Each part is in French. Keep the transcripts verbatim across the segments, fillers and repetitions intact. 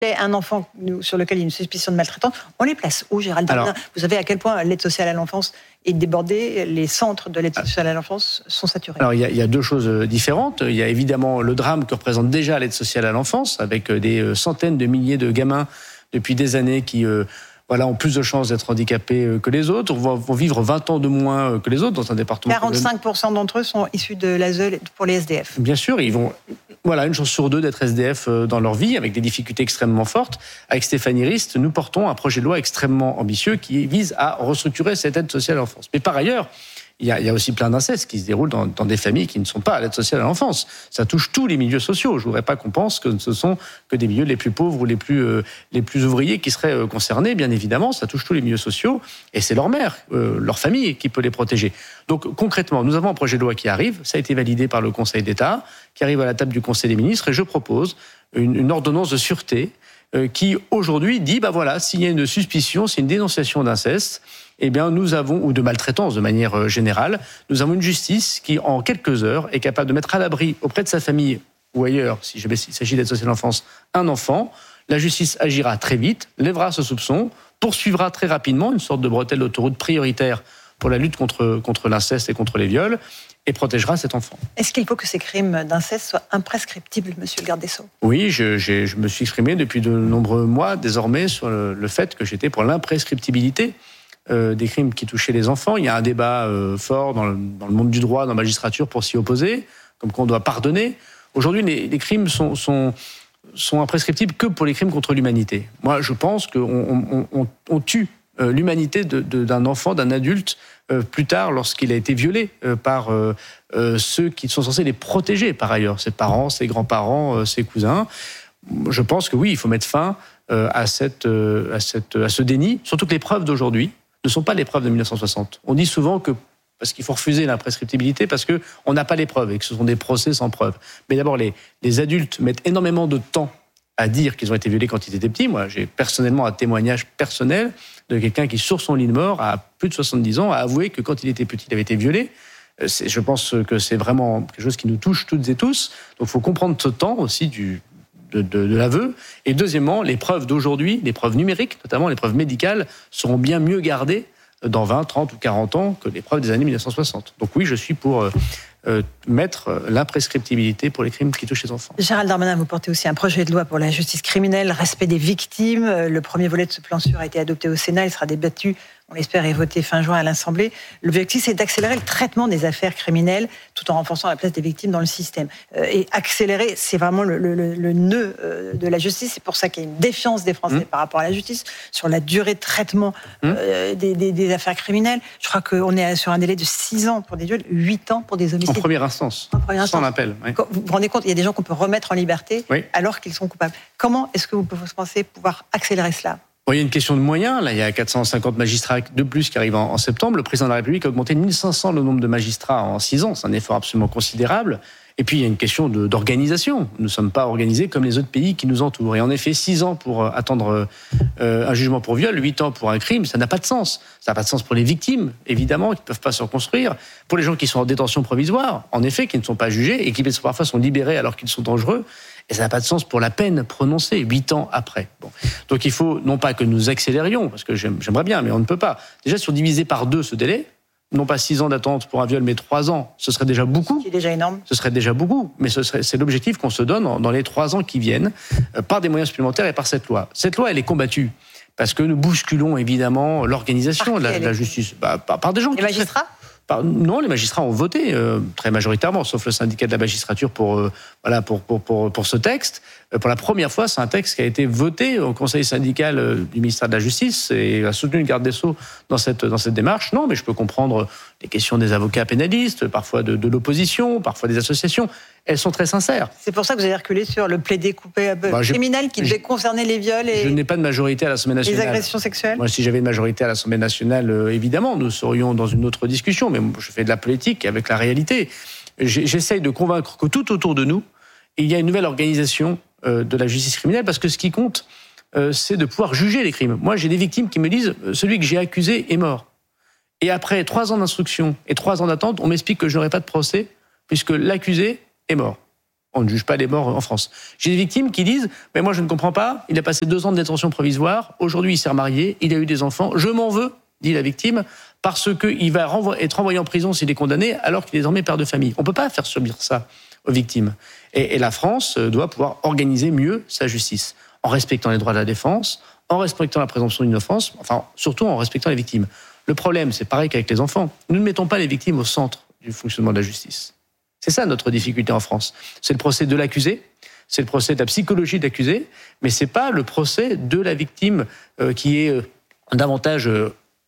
un enfant sur lequel il y a une suspicion de maltraitance, on les place où, Gérald Darmanin ? Vous savez à quel point l'aide sociale à l'enfance est débordée, les centres de l'aide sociale à l'enfance sont saturés. Alors il y, a, il y a deux choses différentes. Il y a évidemment le drame que représente déjà l'aide sociale à l'enfance, avec des centaines de milliers de gamins depuis des années qui... Euh, Voilà, ont plus de chances d'être handicapés que les autres, vont, vont vivre vingt ans de moins que les autres dans un département. quarante-cinq pour cent d'entre eux sont issus de l'A S E pour les S D F. Bien sûr, ils vont, voilà, une chance sur deux d'être S D F dans leur vie, avec des difficultés extrêmement fortes. Avec Stéphanie Rist, nous portons un projet de loi extrêmement ambitieux qui vise à restructurer cette aide sociale à l'enfance. Mais par ailleurs, il y a, il y a aussi plein d'incestes qui se déroulent dans, dans des familles qui ne sont pas à l'aide sociale à l'enfance. Ça touche tous les milieux sociaux. Je ne voudrais pas qu'on pense que ce sont que des milieux les plus pauvres ou les plus, euh, les plus ouvriers qui seraient euh, concernés. Bien évidemment, ça touche tous les milieux sociaux et c'est leur mère, euh, leur famille qui peut les protéger. Donc concrètement, nous avons un projet de loi qui arrive. Ça a été validé par le Conseil d'État, qui arrive à la table du Conseil des ministres et je propose une, une ordonnance de sûreté euh, qui aujourd'hui dit, bah voilà, s'il y a une suspicion, c'est une dénonciation d'inceste, eh bien, nous avons, ou de maltraitance de manière générale, nous avons une justice qui, en quelques heures, est capable de mettre à l'abri auprès de sa famille ou ailleurs, si jamais il s'agit d'aide sociale à l'enfance, un enfant. La justice agira très vite, lèvera ce soupçon, poursuivra très rapidement une sorte de bretelle d'autoroute prioritaire pour la lutte contre, contre l'inceste et contre les viols, et protégera cet enfant. Est-ce qu'il faut que ces crimes d'inceste soient imprescriptibles, monsieur le garde des Sceaux ? Oui, je, j'ai, je me suis exprimé depuis de nombreux mois, désormais, sur le, le fait que j'étais pour l'imprescriptibilité Euh, des crimes qui touchaient les enfants. Il y a un débat euh, fort dans le, dans le monde du droit, dans la magistrature, pour s'y opposer, comme qu'on doit pardonner. Aujourd'hui, les, les crimes sont, sont, sont imprescriptibles que pour les crimes contre l'humanité. Moi, je pense qu'on on, on, on tue euh, l'humanité de, de, d'un enfant, d'un adulte, euh, plus tard, lorsqu'il a été violé euh, par euh, euh, ceux qui sont censés les protéger, par ailleurs, ses parents, ses grands-parents, euh, ses cousins. Je pense que oui, il faut mettre fin euh, à, cette, euh, à, cette, à ce déni, surtout que les preuves d'aujourd'hui ne sont pas les preuves de mille neuf cent soixante. On dit souvent que parce qu'il faut refuser l'imprescriptibilité parce qu'on n'a pas les preuves et que ce sont des procès sans preuves. Mais d'abord, les, les adultes mettent énormément de temps à dire qu'ils ont été violés quand ils étaient petits. Moi, j'ai personnellement un témoignage personnel de quelqu'un qui, sur son lit de mort, à plus de soixante-dix ans, a avoué que quand il était petit, il avait été violé. C'est, je pense que c'est vraiment quelque chose qui nous touche toutes et tous. Donc, il faut comprendre ce temps aussi du... De, de, de l'aveu. Et deuxièmement, les preuves d'aujourd'hui, les preuves numériques, notamment les preuves médicales, seront bien mieux gardées dans vingt, trente ou quarante ans que les preuves des années mille neuf cent soixante. Donc oui, je suis pour euh, euh, mettre l'imprescriptibilité pour les crimes qui touchent les enfants. Gérald Darmanin, vous portez aussi un projet de loi pour la justice criminelle, respect des victimes. Le premier volet de ce plan sûr a été adopté au Sénat, il sera débattu, on l'espère, et voté fin juin à l'Assemblée. L'objectif, c'est d'accélérer le traitement des affaires criminelles tout en renforçant la place des victimes dans le système. Et accélérer, c'est vraiment le, le, le nœud de la justice. C'est pour ça qu'il y a une défiance des Français mmh. par rapport à la justice sur la durée de traitement mmh. euh, des, des, des affaires criminelles. Je crois qu'on est sur un délai de six ans pour des viols, huit ans pour des homicides. En première instance, en première instance. Sans appel. Oui. Vous vous rendez compte, il y a des gens qu'on peut remettre en liberté oui. alors qu'ils sont coupables. Comment est-ce que vous pensez pouvoir accélérer cela ? Bon, il y a une question de moyens. Là, il y a quatre cent cinquante magistrats de plus qui arrivent en, en septembre. Le président de la République a augmenté de mille cinq cents le nombre de magistrats en six ans. C'est un effort absolument considérable. Et puis, il y a une question de, d'organisation. Nous ne sommes pas organisés comme les autres pays qui nous entourent. Et en effet, six ans pour attendre euh, un jugement pour viol, huit ans pour un crime, ça n'a pas de sens. Ça n'a pas de sens pour les victimes, évidemment, qui ne peuvent pas se reconstruire. Pour les gens qui sont en détention provisoire, en effet, qui ne sont pas jugés et qui parfois sont libérés alors qu'ils sont dangereux. Et ça n'a pas de sens pour la peine prononcée, huit ans après. Bon. Donc il faut, non pas que nous accélérions, parce que j'aimerais bien, mais on ne peut pas. Déjà, si on divisait par deux ce délai, non pas six ans d'attente pour un viol, mais trois ans, ce serait déjà beaucoup. C'est déjà énorme. Ce serait déjà beaucoup, mais ce serait, c'est l'objectif qu'on se donne dans les trois ans qui viennent, euh, par des moyens supplémentaires et par cette loi. Cette loi, elle est combattue, parce que nous bousculons évidemment l'organisation de la, de la justice. Bah, par, par des gens les qui... magistrats Par, non, les magistrats ont voté euh, très majoritairement, sauf le syndicat de la magistrature pour, euh, voilà, pour, pour, pour, pour ce texte. Euh, pour la première fois, c'est un texte qui a été voté au conseil syndical euh, du ministère de la Justice et a soutenu le garde des Sceaux dans cette, dans cette démarche. Non, mais je peux comprendre les questions des avocats pénalistes, parfois de, de l'opposition, parfois des associations. Elles sont très sincères. C'est pour ça que vous avez reculé sur le plaidé coupable bah, criminel qui devait concerner les viols et... Je n'ai pas de majorité à l'Assemblée nationale. Les agressions sexuelles. Moi, si j'avais une majorité à l'Assemblée nationale, euh, évidemment, nous serions dans une autre discussion. Mais je fais de la politique avec la réalité. J'essaye de convaincre que tout autour de nous, il y a une nouvelle organisation euh, de la justice criminelle, parce que ce qui compte, euh, c'est de pouvoir juger les crimes. Moi, j'ai des victimes qui me disent « celui que j'ai accusé est mort ». Et après trois ans d'instruction et trois ans d'attente, on m'explique que je n'aurai pas de procès, puisque l'accusé est mort. On ne juge pas les morts en France. J'ai des victimes qui disent « mais moi je ne comprends pas, il a passé deux ans de détention provisoire, aujourd'hui il s'est remarié, il a eu des enfants, je m'en veux », dit la victime, parce qu'il va renvo- être renvoyé en prison s'il est condamné alors qu'il est désormais père de famille. On ne peut pas faire subir ça aux victimes. Et, et la France doit pouvoir organiser mieux sa justice, en respectant les droits de la défense, en respectant la présomption d'innocence, enfin surtout en respectant les victimes. Le problème, c'est pareil qu'avec les enfants. Nous ne mettons pas les victimes au centre du fonctionnement de la justice. C'est ça notre difficulté en France. C'est le procès de l'accusé, c'est le procès de la psychologie de l'accusé, mais c'est pas le procès de la victime euh, qui est euh, davantage, euh,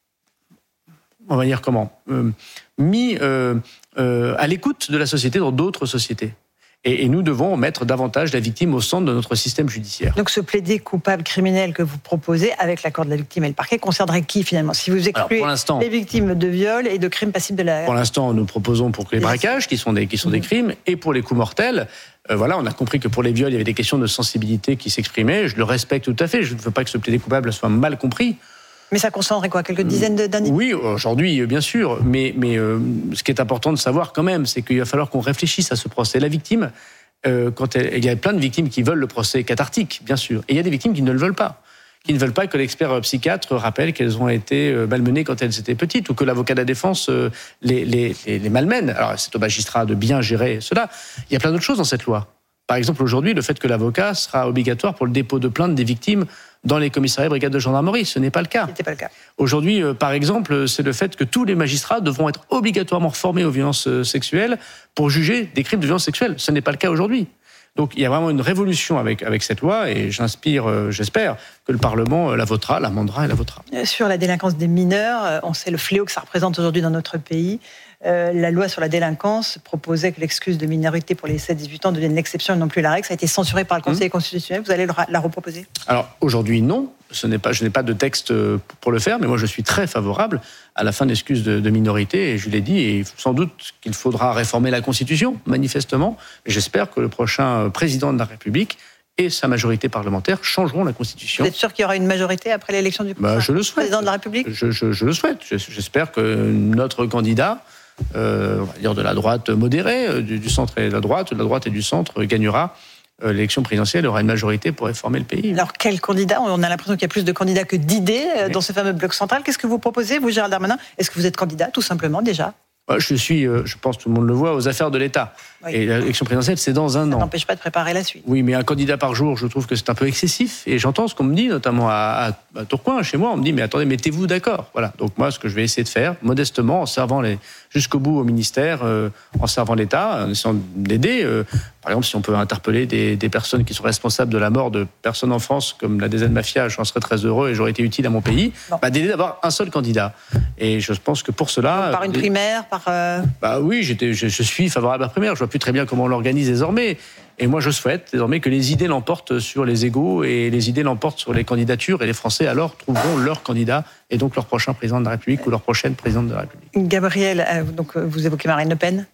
on va dire comment, euh, mis euh, euh, à l'écoute de la société dans d'autres sociétés. Et, et nous devons mettre davantage la victime au centre de notre système judiciaire. Donc ce plaider coupable criminel que vous proposez avec l'accord de la victime et le parquet concernerait qui finalement? Si vous excluez les victimes de viol et de crimes passibles de la... Pour l'instant, nous proposons pour que les braquages, qui sont des, qui sont des crimes, et pour les coups mortels, euh, voilà, on a compris que pour les viols, il y avait des questions de sensibilité qui s'exprimaient. Je le respecte tout à fait. Je ne veux pas que ce plaider coupable soit mal compris. Mais ça concernerait quoi? Quelques dizaines d'individus? Oui, aujourd'hui, bien sûr. Mais, mais euh, ce qui est important de savoir quand même, c'est qu'il va falloir qu'on réfléchisse à ce procès. La victime, euh, quand elle, il y a plein de victimes qui veulent le procès cathartique, bien sûr. Et il y a des victimes qui ne le veulent pas. Qui ne veulent pas que l'expert psychiatre rappelle qu'elles ont été malmenées quand elles étaient petites ou que l'avocat de la défense les, les, les malmène. Alors, c'est au magistrat de bien gérer cela. Il y a plein d'autres choses dans cette loi. Par exemple, aujourd'hui, le fait que l'avocat sera obligatoire pour le dépôt de plainte des victimes dans les commissariats et brigades de gendarmerie. Ce n'est pas le cas. C'était pas le cas. Aujourd'hui, euh, par exemple, c'est le fait que tous les magistrats devront être obligatoirement formés aux violences euh, sexuelles pour juger des crimes de violence sexuelle. Ce n'est pas le cas aujourd'hui. Donc il y a vraiment une révolution avec, avec cette loi et j'inspire, euh, j'espère, que le Parlement euh, la votera, l'amendera et la votera. Sur la délinquance des mineurs, euh, on sait le fléau que ça représente aujourd'hui dans notre pays. Euh, la loi sur la délinquance proposait que l'excuse de minorité pour les sept à dix-huit ans devienne l'exception et non plus la règle. Ça a été censuré par le Conseil mmh. constitutionnel. Vous allez la reproposer? Alors aujourd'hui, non. Ce n'est pas, je n'ai pas de texte pour le faire, mais moi je suis très favorable à la fin de l'excuse de, de minorité. Et je l'ai dit, et sans doute qu'il faudra réformer la Constitution, manifestement. Et j'espère que le prochain président de la République et sa majorité parlementaire changeront la Constitution. Vous êtes sûr qu'il y aura une majorité après l'élection du bah, je le souhaite. président de la République? je, je, je le souhaite. J'espère que notre candidat, euh, on va dire de la droite modérée, du, du centre et de la droite, de la droite et du centre, gagnera euh, l'élection présidentielle, aura une majorité pour réformer le pays. Alors quel candidat? On a l'impression qu'il y a plus de candidats que d'idées oui. dans ce fameux bloc central. Qu'est-ce que vous proposez, vous, Gérald Darmanin? Est-ce que vous êtes candidat, tout simplement, déjà? Je suis, je pense que tout le monde le voit, aux affaires de l'État. Oui. Et l'élection présidentielle, c'est dans un Ça an. Ça n'empêche pas de préparer la suite. Oui, mais un candidat par jour, je trouve que c'est un peu excessif. Et j'entends ce qu'on me dit, notamment à, à, à Tourcoing, chez moi. On me dit, mais attendez, mettez-vous d'accord. Voilà. Donc moi, ce que je vais essayer de faire, modestement, en servant les, jusqu'au bout au ministère, euh, en servant l'État, en essayant d'aider. Euh, par exemple, si on peut interpeller des, des personnes qui sont responsables de la mort de personnes en France, comme la D Z Mafia, j'en serais très heureux et j'aurais été utile à mon pays, bah, d'aider d'avoir un seul candidat. Et je pense que pour cela... Donc par une des... primaire, par... Euh... Bah oui, j'étais, je, je suis favorable à la primaire. Je vois plus très bien comment on l'organise désormais. Et moi, je souhaite désormais que les idées l'emportent sur les égos et les idées l'emportent sur les candidatures. Et les Français, alors, trouveront leur candidat et donc leur prochain président de la République ou leur prochaine présidente de la République. Gabriel, donc, vous évoquez Marine Le Pen.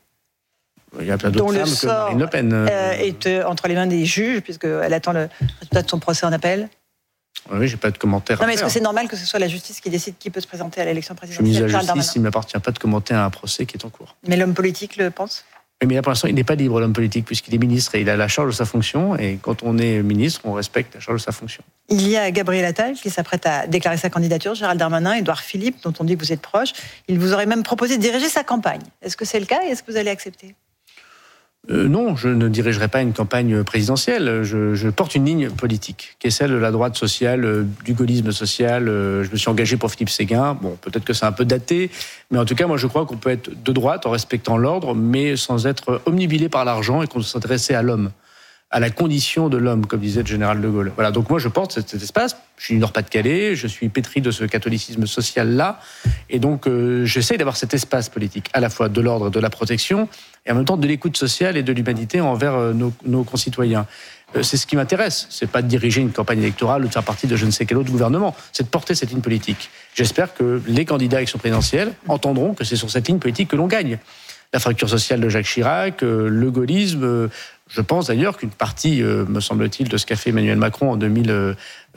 Il y a plein d'autres femmes que Marine Le Pen. Euh, est euh, entre les mains des juges, puisqu'elle attend le résultat de son procès en appel. Oui, j'ai pas de commentaire. Non, mais est-ce que c'est normal que ce soit la justice qui décide qui peut se présenter à l'élection présidentielle? Je suis ministre de la Justice, il ne m'appartient pas de commenter un procès qui est en cours. Mais l'homme politique le pense? Oui, mais là, pour l'instant, il n'est pas libre, l'homme politique, puisqu'il est ministre et il a la charge de sa fonction. Et quand on est ministre, on respecte la charge de sa fonction. Il y a Gabriel Attal qui s'apprête à déclarer sa candidature, Gérald Darmanin, Édouard Philippe, dont on dit que vous êtes proche. Il vous aurait même proposé de diriger sa campagne. Est-ce que c'est le cas et est-ce que vous allez accepter? Euh, non, je ne dirigerai pas une campagne présidentielle. Je, je porte une ligne politique, qui est celle de la droite sociale, euh, du gaullisme social. Euh, je me suis engagé pour Philippe Séguin. Bon, peut-être que c'est un peu daté, mais en tout cas, moi, je crois qu'on peut être de droite en respectant l'ordre, mais sans être omnibilé par l'argent et qu'on s'intéresse à l'homme, à la condition de l'homme, comme disait le général de Gaulle. Voilà, donc moi, je porte cet, cet espace. Je suis du Nord-Pas-de-Calais, je suis pétri de ce catholicisme social-là, et donc euh, j'essaie d'avoir cet espace politique, à la fois de l'ordre et de la protection, et en même temps de l'écoute sociale et de l'humanité envers euh, nos, nos concitoyens. Euh, c'est ce qui m'intéresse, c'est pas de diriger une campagne électorale ou de faire partie de je ne sais quel autre gouvernement, c'est de porter cette ligne politique. J'espère que les candidats à l'élection présidentielle entendront que c'est sur cette ligne politique que l'on gagne. La fracture sociale de Jacques Chirac, euh, le gaullisme, euh, Je pense d'ailleurs qu'une partie, euh, me semble-t-il, de ce qu'a fait Emmanuel Macron en deux mille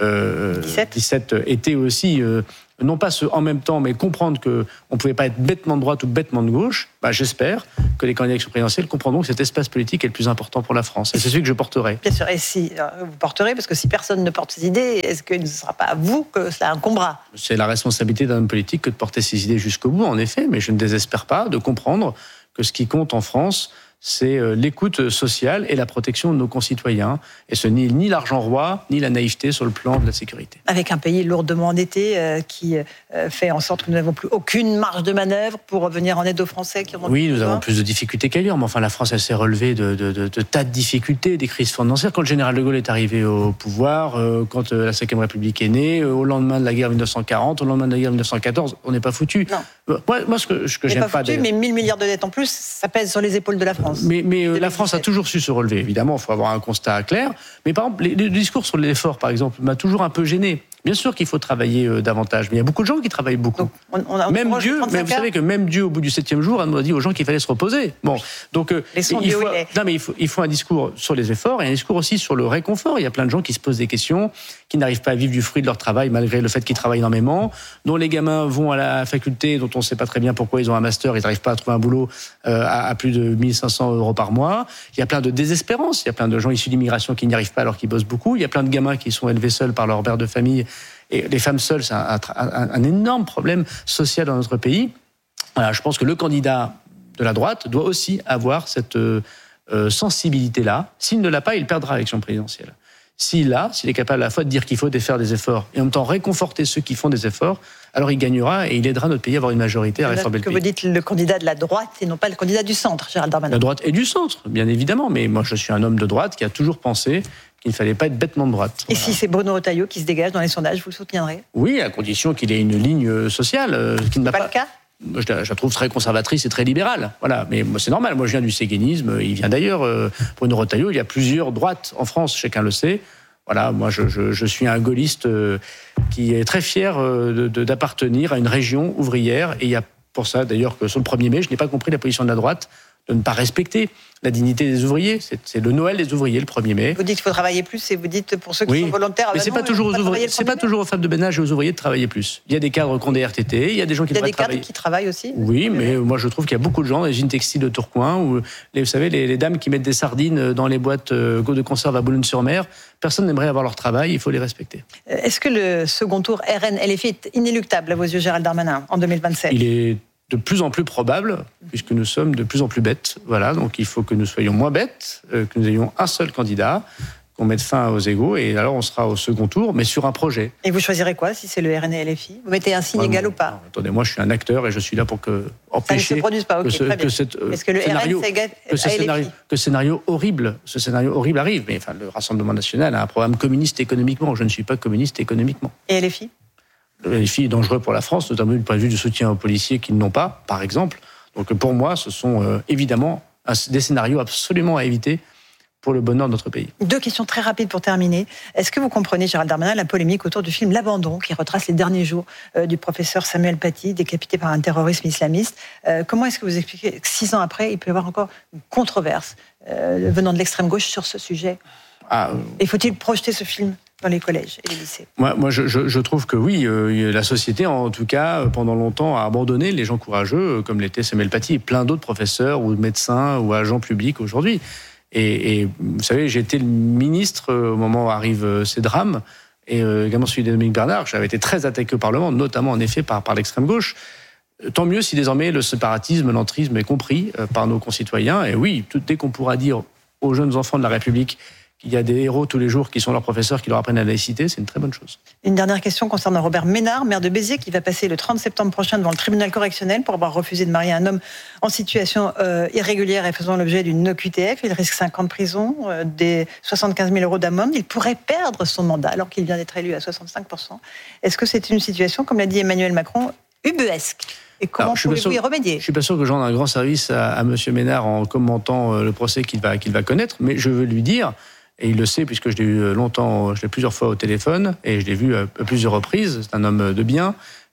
dix-sept était aussi, euh, non pas ce en même temps, mais comprendre qu'on ne pouvait pas être bêtement de droite ou bêtement de gauche. Bah, j'espère que les candidats à l'élection présidentielle comprendront que cet espace politique est le plus important pour la France. Et c'est celui que je porterai. Bien sûr, et si vous porterez, parce que si personne ne porte ses idées, est-ce que ce ne sera pas à vous que cela incombera ? C'est la responsabilité d'un homme politique que de porter ses idées jusqu'au bout, en effet, mais je ne désespère pas de comprendre que ce qui compte en France, c'est l'écoute sociale et la protection de nos concitoyens. Et ce n'est ni l'argent roi, ni la naïveté sur le plan de la sécurité. Avec un pays lourdement endetté euh, qui euh, fait en sorte que nous n'avons plus aucune marge de manœuvre pour venir en aide aux Français qui en ont Oui, nous besoin. avons plus de difficultés qu'ailleurs, mais enfin la France, elle s'est relevée de, de, de, de tas de difficultés, des crises financières. Quand le général de Gaulle est arrivé au pouvoir, euh, quand euh, la cinquième République est née, euh, au lendemain de la guerre dix-neuf cent quarante, au lendemain de la guerre dix-neuf cent quatorze, on n'est pas foutu. Non. Moi, moi, ce que, ce que on j'aime n'est pas, pas... foutu, mais mille milliards de dettes en plus, ça pèse sur les épaules de la France. Mais, mais euh, la France a toujours su se relever, évidemment, il faut avoir un constat clair. Mais par exemple, les, les discours sur l'effort, par exemple, m'a toujours un peu gêné. Bien sûr qu'il faut travailler euh, davantage, mais il y a beaucoup de gens qui travaillent beaucoup. Donc, on, on a, on même Dieu, mais vous savez que même Dieu, au bout du septième jour, a dit aux gens qu'il fallait se reposer. Bon, donc euh, il, faut, il, non, mais il, faut, il faut un discours sur les efforts et un discours aussi sur le réconfort. Il y a plein de gens qui se posent des questions, qui n'arrivent pas à vivre du fruit de leur travail malgré le fait qu'ils travaillent énormément, dont les gamins vont à la faculté, dont on ne sait pas très bien pourquoi ils ont un master, ils n'arrivent pas à trouver un boulot euh, à, à plus de mille cinq cents euros par mois. Il y a plein de désespérance, il y a plein de gens issus d'immigration qui n'y arrivent pas alors qu'ils bossent beaucoup. Il y a plein de gamins qui sont élevés seuls par leur père de famille. Et les femmes seules, c'est un, un, un énorme problème social dans notre pays. Voilà, je pense que le candidat de la droite doit aussi avoir cette euh, sensibilité-là. S'il ne l'a pas, il perdra l'élection présidentielle. S'il l'a, s'il est capable à la fois de dire qu'il faut faire des efforts et en même temps réconforter ceux qui font des efforts, alors il gagnera et il aidera notre pays à avoir une majorité à réformer le pays. Que vous dites le candidat de la droite et non pas le candidat du centre, Gérald Darmanin. La droite et du centre, bien évidemment. Mais moi, je suis un homme de droite qui a toujours pensé qu'il ne fallait pas être bêtement de droite. Et voilà. Si c'est Bruno Retailleau qui se dégage dans les sondages, vous le soutiendrez ? Oui, à condition qu'il ait une ligne sociale euh, qui ne m'a pas. pas... le cas ? Je la, je la trouve très conservatrice et très libérale. Voilà, mais c'est normal. Moi, je viens du séguénisme. Il vient d'ailleurs, euh, Bruno Retailleau. Il y a plusieurs droites en France, chacun le sait. Voilà, moi, je, je, je suis un gaulliste euh, qui est très fier euh, de, de, d'appartenir à une région ouvrière. Et il y a pour ça, d'ailleurs, que sur le premier mai, je n'ai pas compris la position de la droite de ne pas respecter la dignité des ouvriers. C'est, c'est le Noël des ouvriers, le premier mai. Vous dites qu'il faut travailler plus et vous dites pour ceux qui oui, sont volontaires... mais bah c'est non, pas toujours aux ouvriers, c'est pas mai. toujours aux femmes de ménage et aux ouvriers de travailler plus. Il y a des cadres qui ont des R T T, il y a des gens qui devraient travailler. Il y a des cadres qui travaillent aussi. Oui, mais moi je trouve qu'il y a beaucoup de gens dans les usines textiles de Tourcoing, où, les, vous savez, les, les dames qui mettent des sardines dans les boîtes de conserve à Boulogne-sur-Mer, personne n'aimerait avoir leur travail, il faut les respecter. Est-ce que le second tour R N L F I est inéluctable à vos yeux, Gérald Darmanin, en deux mille vingt-sept ? Il est de plus en plus probable, puisque nous sommes de plus en plus bêtes. Voilà, donc il faut que nous soyons moins bêtes, euh, que nous ayons un seul candidat, qu'on mette fin aux égos, et alors on sera au second tour, mais sur un projet. Et vous choisirez quoi, si c'est le R N L F I ? Vous mettez un signe ouais, égal non, ou pas ? non, attendez, moi je suis un acteur, et je suis là pour que empêcher... Ça ne se produise pas, ok, que ce, très bien. que cette, euh, Est-ce que le scénario, R N c'est égal que ce à L F I ? scénario, que scénario horrible, ce scénario horrible arrive, mais enfin, le Rassemblement National a un programme communiste économiquement, je ne suis pas communiste économiquement. Et L F I ? Le L F I est dangereux pour la France, notamment du point de vue du soutien aux policiers qui ne l'ont pas, par exemple. Donc pour moi, ce sont euh, évidemment des scénarios absolument à éviter pour le bonheur de notre pays. Deux questions très rapides pour terminer. Est-ce que vous comprenez, Gérald Darmanin, la polémique autour du film L'Abandon, qui retrace les derniers jours euh, du professeur Samuel Paty, décapité par un terrorisme islamiste ? euh, Comment est-ce que vous expliquez que six ans après, il peut y avoir encore une controverse euh, venant de l'extrême gauche sur ce sujet ? ah, euh... Et faut-il projeter ce film dans les collèges et les lycées ? Moi, moi je, je, je trouve que oui, euh, la société, en tout cas, pendant longtemps, a abandonné les gens courageux, comme l'était Samuel Paty et plein d'autres professeurs ou médecins ou agents publics aujourd'hui. Et, et vous savez, j'ai été le ministre au moment où arrivent ces drames, et euh, également celui de Dominique Bernard. J'avais été très attaqué au Parlement, notamment en effet par, par l'extrême gauche. Tant mieux si désormais le séparatisme, l'entrisme est compris euh, par nos concitoyens. Et oui, tout, dès qu'on pourra dire aux jeunes enfants de la République qu'il y a des héros tous les jours qui sont leurs professeurs, qui leur apprennent la laïcité, c'est une très bonne chose. Une dernière question concernant Robert Ménard, maire de Béziers, qui va passer le trente septembre prochain devant le tribunal correctionnel pour avoir refusé de marier un homme en situation euh, irrégulière et faisant l'objet d'une O Q T F. Il risque cinq ans de prison, euh, des soixante-quinze mille euros d'amende. Il pourrait perdre son mandat alors qu'il vient d'être élu à soixante-cinq pour cent. Est-ce que c'est une situation, comme l'a dit Emmanuel Macron, ubuesque ? Et comment pouvez-vous y remédier ? Je ne suis pas sûr que je rende un grand service à, à M. Ménard en commentant le procès qu'il va, qu'il va connaître, mais je veux lui dire... Et il le sait puisque je l'ai eu longtemps, je l'ai plusieurs fois au téléphone et je l'ai vu à plusieurs reprises. C'est un homme de bien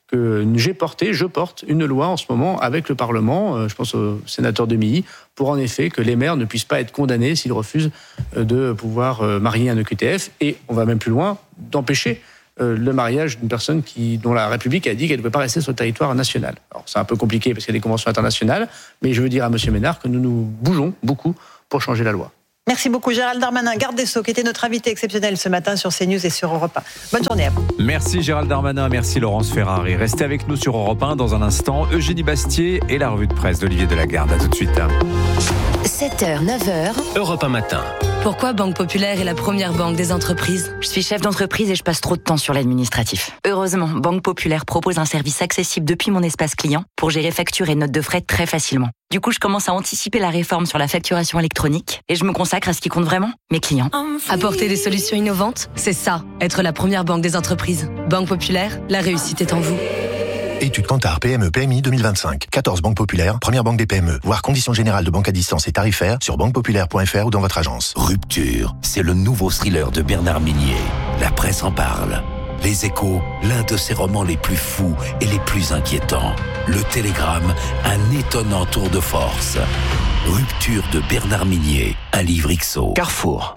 que j'ai porté, je porte une loi en ce moment avec le Parlement, je pense au sénateur de Milly, pour en effet que les maires ne puissent pas être condamnés s'ils refusent de pouvoir marier un E Q T F. Et on va même plus loin, d'empêcher le mariage d'une personne qui, dont la République a dit qu'elle ne peut pas rester sur le territoire national. Alors c'est un peu compliqué parce qu'il y a des conventions internationales, mais je veux dire à M. Ménard que nous nous bougeons beaucoup pour changer la loi. Merci beaucoup Gérald Darmanin, garde des Sceaux, qui était notre invité exceptionnel ce matin sur CNews et sur Europe un. Bonne journée à vous. Merci Gérald Darmanin, merci Laurence Ferrari. Restez avec nous sur Europe un dans un instant. Eugénie Bastier et la revue de presse d'Olivier Delagarde. À tout de suite. sept heures, neuf heures. Europe un matin. Pourquoi Banque Populaire est la première banque des entreprises ? Je suis chef d'entreprise et je passe trop de temps sur l'administratif. Heureusement, Banque Populaire propose un service accessible depuis mon espace client pour gérer factures et notes de frais très facilement. Du coup, je commence à anticiper la réforme sur la facturation électronique et je me consacre à ce qui compte vraiment, mes clients. Apporter des solutions innovantes, c'est ça, être la première banque des entreprises. Banque Populaire, la réussite est en vous. Étude Kantar P M E P M I deux mille vingt-cinq. quatorze banques populaires, première banque des P M E. Voir conditions générales de banque à distance et tarifaires sur banque populaire point f r ou dans votre agence. Rupture, c'est le nouveau thriller de Bernard Minier. La presse en parle. Les Échos, l'un de ses romans les plus fous et les plus inquiétants. Le Télégramme, un étonnant tour de force. Rupture de Bernard Minier, un livre X O. Carrefour.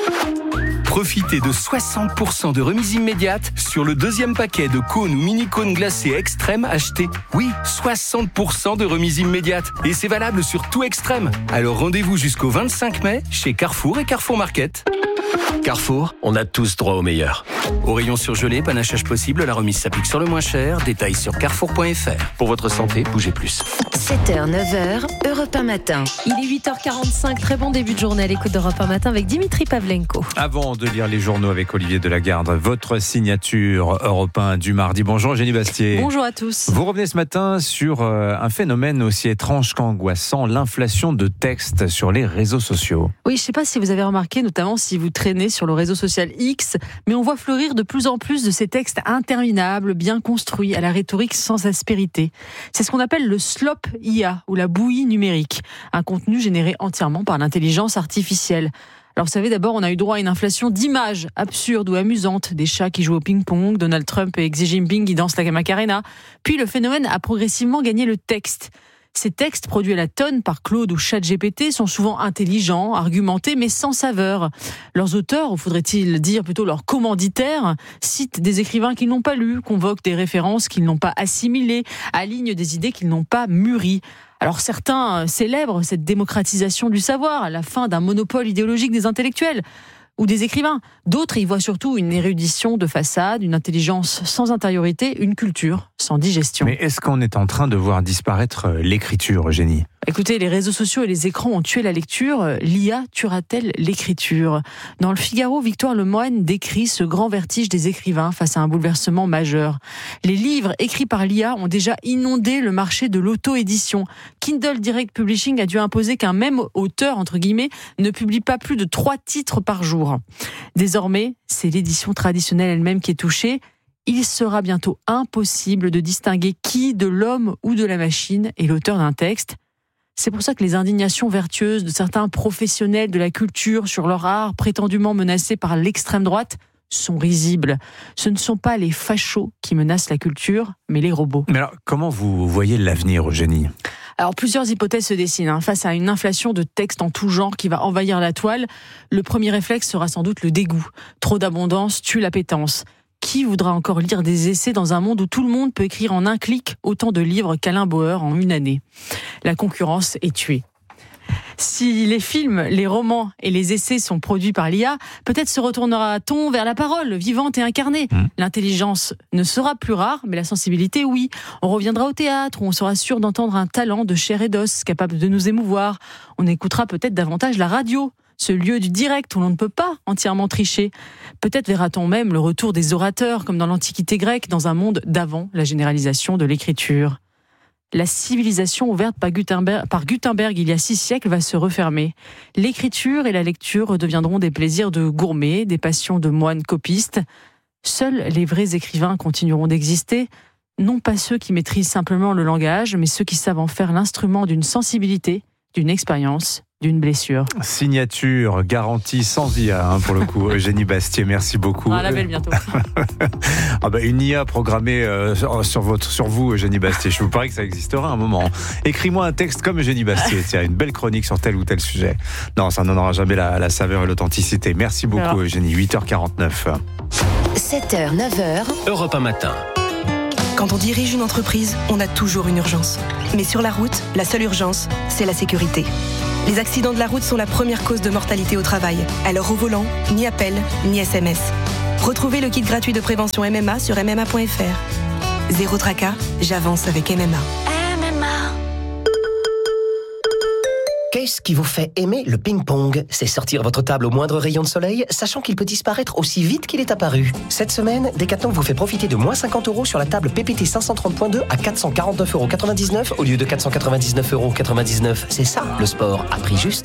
Profitez de soixante pour cent de remise immédiate sur le deuxième paquet de cônes ou mini-cônes glacés Extrême achetés. Oui, soixante pour cent de remise immédiate. Et c'est valable sur tout Extrême. Alors rendez-vous jusqu'au vingt-cinq mai chez Carrefour et Carrefour Market. Carrefour, on a tous droit au meilleur. Au rayon surgelé, panachage possible, la remise s'applique sur le moins cher. Détails sur carrefour point f r. Pour votre santé, bougez plus. sept heures, neuf heures, Europe un matin. Il est huit heures quarante-cinq, très bon début de journée à l'écoute d'Europe un matin avec Dimitri Pavlenko. Avant de lire les journaux avec Olivier Delagarde, votre signature Europe un du mardi. Bonjour Eugénie Bastier. Bonjour à tous. Vous revenez ce matin sur un phénomène aussi étrange qu'angoissant, l'inflation de textes sur les réseaux sociaux. Oui, je ne sais pas si vous avez remarqué, notamment si vous traînez sur le réseau social X, mais on voit fleurir de plus en plus de ces textes interminables, bien construits, à la rhétorique sans aspérité. C'est ce qu'on appelle le slop I A, ou la bouillie numérique, un contenu généré entièrement par l'intelligence artificielle. Alors vous savez, d'abord on a eu droit à une inflation d'images absurdes ou amusantes, des chats qui jouent au ping-pong, Donald Trump et Xi Jinping qui dansent la Macarena. Puis le phénomène a progressivement gagné le texte. Ces textes, produits à la tonne par Claude ou ChatGPT, sont souvent intelligents, argumentés, mais sans saveur. Leurs auteurs, ou faudrait-il dire plutôt leurs commanditaires, citent des écrivains qu'ils n'ont pas lus, convoquent des références qu'ils n'ont pas assimilées, alignent des idées qu'ils n'ont pas mûries. Alors certains célèbrent cette démocratisation du savoir, la fin d'un monopole idéologique des intellectuels ou des écrivains. D'autres y voient surtout une érudition de façade, une intelligence sans intériorité, une culture sans digestion. Mais est-ce qu'on est en train de voir disparaître l'écriture, Eugénie ? Écoutez, les réseaux sociaux et les écrans ont tué la lecture. L'I A tuera-t-elle l'écriture ? Dans le Figaro, Victoire Lemoine décrit ce grand vertige des écrivains face à un bouleversement majeur. Les livres écrits par l'I A ont déjà inondé le marché de l'auto-édition. Kindle Direct Publishing a dû imposer qu'un même auteur, entre guillemets, ne publie pas plus de trois titres par jour. Désormais, c'est l'édition traditionnelle elle-même qui est touchée. Il sera bientôt impossible de distinguer qui, de l'homme ou de la machine, est l'auteur d'un texte. C'est pour ça que les indignations vertueuses de certains professionnels de la culture sur leur art prétendument menacés par l'extrême droite sont risibles. Ce ne sont pas les fachos qui menacent la culture, mais les robots. Mais alors, comment vous voyez l'avenir, Eugénie ? Alors, plusieurs hypothèses se dessinent. Hein. Face à une inflation de textes en tout genre qui va envahir la toile, le premier réflexe sera sans doute le dégoût. Trop d'abondance tue l'appétence. Qui voudra encore lire des essais dans un monde où tout le monde peut écrire en un clic autant de livres qu'Alain Bauer en une année ? La concurrence est tuée. Si les films, les romans et les essais sont produits par l'I A, peut-être se retournera-t-on vers la parole vivante et incarnée. Mmh. L'intelligence ne sera plus rare, mais la sensibilité, oui. On reviendra au théâtre, où on sera sûr d'entendre un talent de chair et d'os, capable de nous émouvoir. On écoutera peut-être davantage la radio, ce lieu du direct où l'on ne peut pas entièrement tricher. Peut-être verra-t-on même le retour des orateurs, comme dans l'Antiquité grecque, dans un monde d'avant la généralisation de l'écriture. La civilisation ouverte par Gutenberg, par Gutenberg il y a six siècles va se refermer. L'écriture et la lecture redeviendront des plaisirs de gourmets, des passions de moines copistes. Seuls les vrais écrivains continueront d'exister, non pas ceux qui maîtrisent simplement le langage, mais ceux qui savent en faire l'instrument d'une sensibilité, d'une expérience, d'une blessure. Signature, garantie sans I A, hein, pour le coup. Eugénie Bastier, merci beaucoup. Ah, la belle bientôt. ah bah, une I A programmée euh, sur, votre, sur vous, Eugénie Bastier. Je vous parie que ça existera un moment. Écris-moi un texte comme Eugénie Bastier, tiens, une belle chronique sur tel ou tel sujet. Non, ça n'en aura jamais la, la saveur et l'authenticité. Merci beaucoup, alors. Eugénie. huit heures quarante-neuf. sept heures, neuf heures. Europe un matin. Quand on dirige une entreprise, on a toujours une urgence. Mais sur la route, la seule urgence, c'est la sécurité. Les accidents de la route sont la première cause de mortalité au travail. Alors au volant, ni appel, ni S M S. Retrouvez le kit gratuit de prévention M M A sur m m a point f r. Zéro tracas, j'avance avec M M A. M M A. Qu'est-ce qui vous fait aimer le ping-pong ? C'est sortir votre table au moindre rayon de soleil, sachant qu'il peut disparaître aussi vite qu'il est apparu. Cette semaine, Decathlon vous fait profiter de moins cinquante euros sur la table P P T cinq cent trente point deux à quatre cent quarante-neuf euros quatre-vingt-dix-neuf au lieu de quatre cent quatre-vingt-dix-neuf euros quatre-vingt-dix-neuf. C'est ça, le sport à prix juste.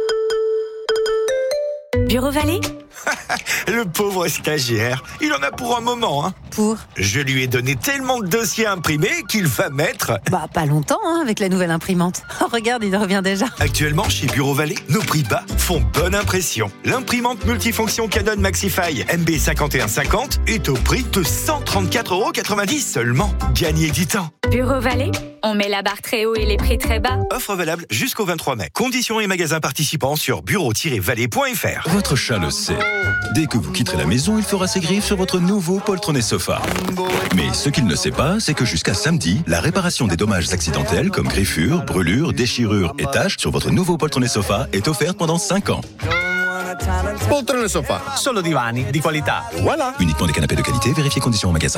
Bureau Vallée ? Le pauvre stagiaire, il en a pour un moment, hein. Pour ? Je lui ai donné tellement de dossiers imprimés qu'il va mettre... Bah, pas longtemps, hein, avec la nouvelle imprimante. Oh, regarde, il revient déjà. Actuellement, chez Bureau Vallée, nos prix bas font bonne impression. L'imprimante multifonction Canon Maxify M B cinquante et un cinquante est au prix de cent trente-quatre euros quatre-vingt-dix seulement. Gagnez du temps. Bureau Vallée, on met la barre très haut et les prix très bas. Offre valable jusqu'au vingt-trois mai. Conditions et magasins participants sur bureau tiret vallée point f r. Votre chat le sait. Dès que vous quitterez la maison, il fera ses griffes sur votre nouveau poltronné sofa. Mais ce qu'il ne sait pas, c'est que jusqu'à samedi, la réparation des dommages accidentels comme griffures, brûlures, déchirures et taches sur votre nouveau poltronné sofa est offerte pendant cinq ans. Poltrone sofa, solo divani di qualità. Voilà. Uniquement des canapés de qualité, vérifiez conditions au magasin.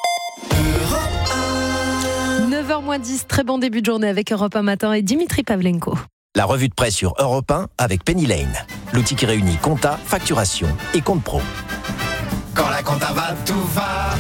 neuf heures moins dix, très bon début de journée avec Europe un matin et Dimitri Pavlenko. La revue de presse sur Europe un avec Penny Lane, l'outil qui réunit compta, facturation et compte pro. Quand la compta va, tout va.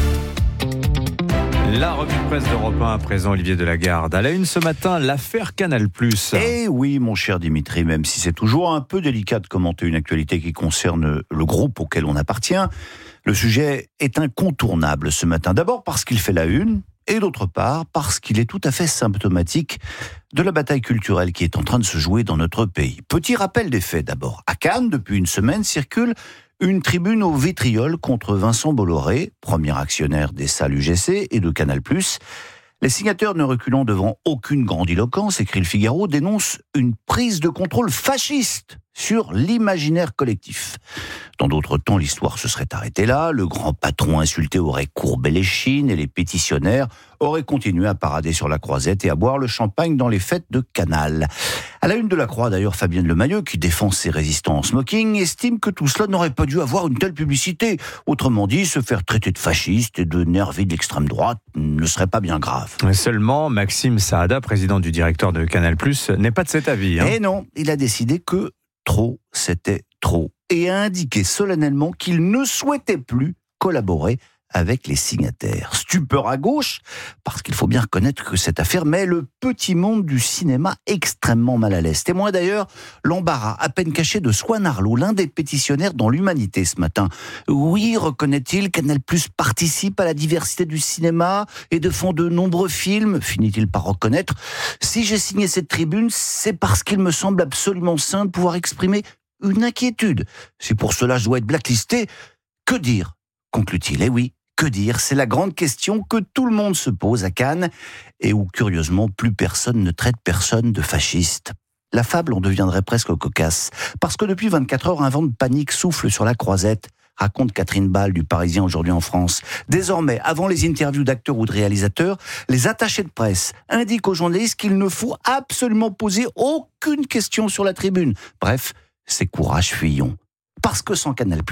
La revue de presse d'Europe un à présent, Olivier Delagarde. À la une ce matin, l'affaire Canal+. Eh oui, mon cher Dimitri, même si c'est toujours un peu délicat de commenter une actualité qui concerne le groupe auquel on appartient, le sujet est incontournable ce matin. D'abord parce qu'il fait la une, et d'autre part parce qu'il est tout à fait symptomatique de la bataille culturelle qui est en train de se jouer dans notre pays. Petit rappel des faits d'abord. À Cannes, depuis une semaine, circule une tribune au vitriol contre Vincent Bolloré, premier actionnaire des salles U G C et de Canal+. Les signataires, ne reculant devant aucune grandiloquence, écrit le Figaro, dénoncent une prise de contrôle fasciste sur l'imaginaire collectif. Dans d'autres temps, l'histoire se serait arrêtée là, le grand patron insulté aurait courbé les chines et les pétitionnaires auraient continué à parader sur la croisette et à boire le champagne dans les fêtes de Canal. À la une de la Croix, d'ailleurs, Fabienne Lemayeux, qui défend ses résistants en smoking, estime que tout cela n'aurait pas dû avoir une telle publicité. Autrement dit, se faire traiter de fasciste et de nervi de l'extrême droite ne serait pas bien grave. Mais seulement, Maxime Saada, président du directeur de Canal+, n'est pas de cet avis. Hein. Et non, il a décidé que trop, c'était trop. Et a indiqué solennellement qu'il ne souhaitait plus collaborer avec les signataires. Stupeur à gauche, parce qu'il faut bien reconnaître que cette affaire met le petit monde du cinéma extrêmement mal à l'aise. Témoin d'ailleurs l'embarras à peine caché de Swan Arlo, l'un des pétitionnaires dans l'Humanité ce matin. Oui, reconnaît-il, Canal+ participe à la diversité du cinéma et défend de nombreux films, finit-il par reconnaître. Si j'ai signé cette tribune, c'est parce qu'il me semble absolument sain de pouvoir exprimer une inquiétude. Si pour cela je dois être blacklisté, que dire, conclut-il. Eh oui, que dire, c'est la grande question que tout le monde se pose à Cannes et où, curieusement, plus personne ne traite personne de fasciste. La fable en deviendrait presque cocasse, parce que depuis vingt-quatre heures, un vent de panique souffle sur la croisette, raconte Catherine Ball du Parisien aujourd'hui en France. Désormais, avant les interviews d'acteurs ou de réalisateurs, les attachés de presse indiquent aux journalistes qu'il ne faut absolument poser aucune question sur la tribune. Bref, c'est courage fuyons. Parce que sans Canal+,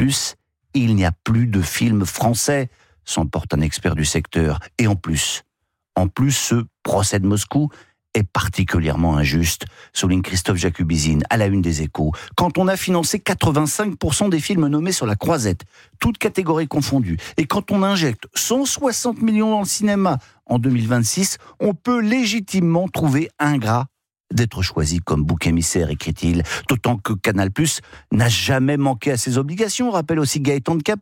il n'y a plus de films français, s'emporte un expert du secteur. Et en plus, en plus, ce procès de Moscou est particulièrement injuste, souligne Christophe Jacubizine à la une des Échos. Quand on a financé quatre-vingt-cinq pour cent des films nommés sur la croisette, toutes catégories confondues, et quand on injecte cent soixante millions dans le cinéma en deux mille vingt-six, on peut légitimement trouver ingrat d'être choisi comme bouc émissaire, écrit-il, d'autant que Canal+ n'a jamais manqué à ses obligations, rappelle aussi Gaëtan de Capelle,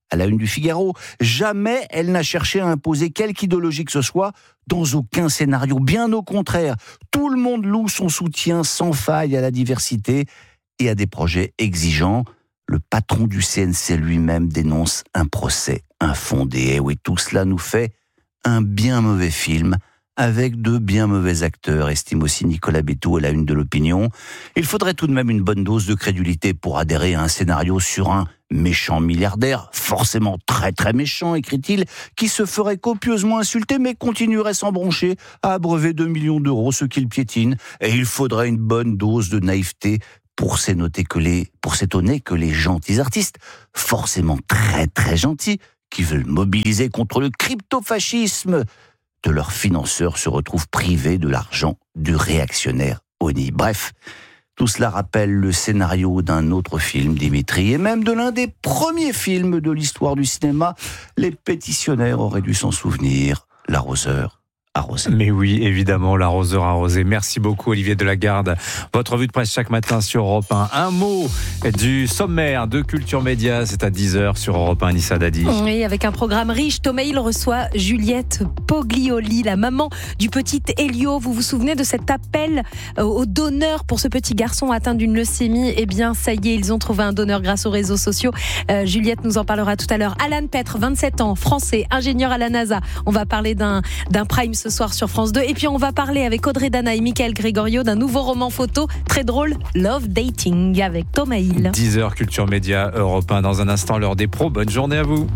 À la une du Figaro, jamais elle n'a cherché à imposer quelque idéologie que ce soit dans aucun scénario. Bien au contraire, tout le monde loue son soutien sans faille à la diversité et à des projets exigeants. Le patron du C N C lui-même dénonce un procès infondé. Et oui, tout cela nous fait un bien mauvais film avec de bien mauvais acteurs, estime aussi Nicolas Bétou à la une de l'Opinion. Il faudrait tout de même une bonne dose de crédulité pour adhérer à un scénario sur un méchant milliardaire, forcément très très méchant, écrit-il, qui se ferait copieusement insulter mais continuerait sans broncher à abreuver deux millions d'euros, ce qu'il piétine. Et il faudrait une bonne dose de naïveté pour s'étonner que les, pour s'étonner que les gentils artistes, forcément très très gentils, qui veulent mobiliser contre le crypto-fascisme de leurs financeurs, se retrouvent privés de l'argent du réactionnaire Oni. Bref, tout cela rappelle le scénario d'un autre film, Dimitri, et même de l'un des premiers films de l'histoire du cinéma. Les pétitionnaires auraient dû s'en souvenir, L'arroseur arrosé. Mais oui, évidemment, l'arroseur arrosé. Merci beaucoup, Olivier Delagarde. Votre revue de presse chaque matin sur Europe un. Un mot du sommaire de Culture Média, c'est à dix heures sur Europe un, Nissa Dadi. Oui, avec un programme riche, Thomas Hill reçoit Juliette Poglioli, la maman du petit Elio. Vous vous souvenez de cet appel au donneur pour ce petit garçon atteint d'une leucémie? Eh bien, ça y est, ils ont trouvé un donneur grâce aux réseaux sociaux. Euh, Juliette nous en parlera tout à l'heure. Alan Petre, vingt-sept ans, français, ingénieur à la NASA. On va parler d'un, d'un prime ce soir sur France deux. Et puis on va parler avec Audrey Dana et Michael Gregorio d'un nouveau roman photo très drôle, Love Dating, avec Thomas Hill. dix heures Culture Média, Europe un. Dans un instant, l'heure des pros. Bonne journée à vous.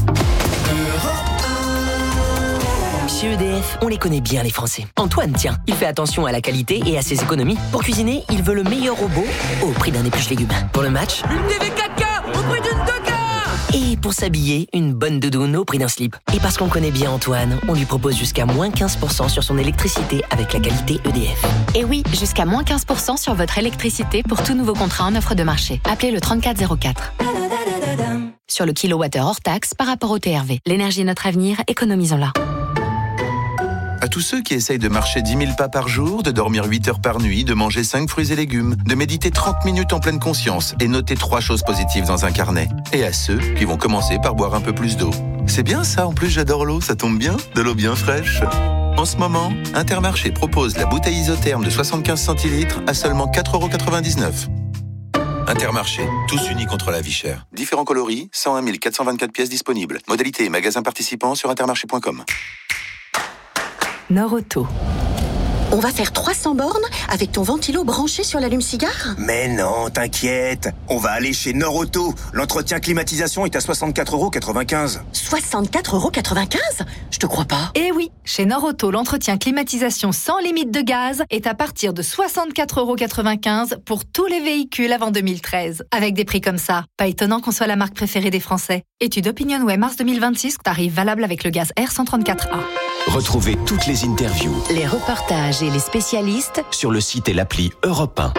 Chez E D F, on les connaît bien les Français. Antoine, tiens, il fait attention à la qualité et à ses économies. Pour cuisiner, il veut le meilleur robot au prix d'un épluche légumes. Pour le match, une T V quatre K au prix d'une deux K. Et pour s'habiller, une bonne doudoune au prix d'un slip. Et parce qu'on connaît bien Antoine, on lui propose jusqu'à moins quinze pour cent sur son électricité avec la qualité E D F. Et oui, jusqu'à moins quinze pour cent sur votre électricité pour tout nouveau contrat en offre de marché. Appelez le trente-quatre zéro quatre. Sur le kilowattheure hors taxe par rapport au T R V. L'énergie est notre avenir, économisons-la. À tous ceux qui essayent de marcher dix mille pas par jour, de dormir huit heures par nuit, de manger cinq fruits et légumes, de méditer trente minutes en pleine conscience et noter trois choses positives dans un carnet. Et à ceux qui vont commencer par boire un peu plus d'eau. C'est bien ça, en plus j'adore l'eau, ça tombe bien, de l'eau bien fraîche. En ce moment, Intermarché propose la bouteille isotherme de soixante-quinze centilitres à seulement quatre euros quatre-vingt-dix-neuf. Intermarché, tous unis contre la vie chère. Différents coloris, cent un mille quatre cent vingt-quatre pièces disponibles. Modalité et magasins participants sur intermarché point com. Norauto. On va faire trois cents bornes avec ton ventilo branché sur l'allume-cigare ? Mais non, t'inquiète. On va aller chez Norauto. L'entretien climatisation est à soixante-quatre euros quatre-vingt-quinze. soixante-quatre euros quatre-vingt-quinze ? Je te crois pas. Eh oui, chez Norauto, l'entretien climatisation sans limite de gaz est à partir de soixante-quatre euros quatre-vingt-quinze pour tous les véhicules avant deux mille treize. Avec des prix comme ça, pas étonnant qu'on soit la marque préférée des Français. Étude OpinionWay mars deux mille vingt-six, tarif valable avec le gaz R cent trente-quatre A. Retrouvez toutes les interviews, les reportages et les spécialistes sur le site et l'appli Europe un.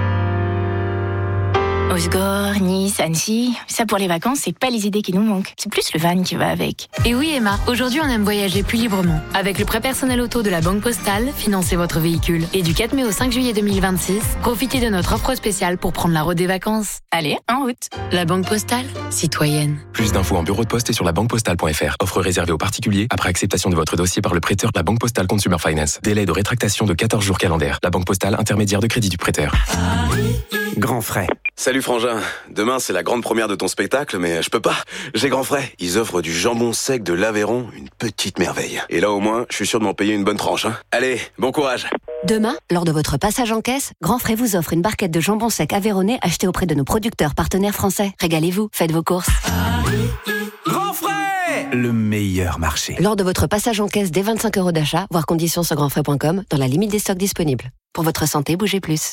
Osgore, Nice, Annecy, ça pour les vacances, c'est pas les idées qui nous manquent. C'est plus le van qui va avec. Et oui Emma, aujourd'hui on aime voyager plus librement. Avec le prêt personnel auto de la Banque Postale, financez votre véhicule. Et du quatre mai au cinq juillet deux mille vingt-six, profitez de notre offre spéciale pour prendre la route des vacances. Allez, en route. La Banque Postale, citoyenne. Plus d'infos en bureau de poste et sur la banque postale point f r. Offre réservée aux particuliers après acceptation de votre dossier par le prêteur de la Banque Postale Consumer Finance. Délai de rétractation de quatorze jours calendaires. La Banque Postale, intermédiaire de crédit du prêteur. Grand frais. Salut frangin, demain c'est la grande première de ton spectacle, mais je peux pas, j'ai grand frais. Ils offrent du jambon sec de l'Aveyron, une petite merveille. Et là au moins, je suis sûr de m'en payer une bonne tranche. Hein. Allez, bon courage. Demain, lors de votre passage en caisse, Grand Frais vous offre une barquette de jambon sec aveyronnais achetée auprès de nos producteurs partenaires français. Régalez-vous, faites vos courses. Grand frais, le meilleur marché. Lors de votre passage en caisse dès vingt-cinq euros d'achat, voir conditions sur grand frais point com, dans la limite des stocks disponibles. Pour votre santé, bougez plus.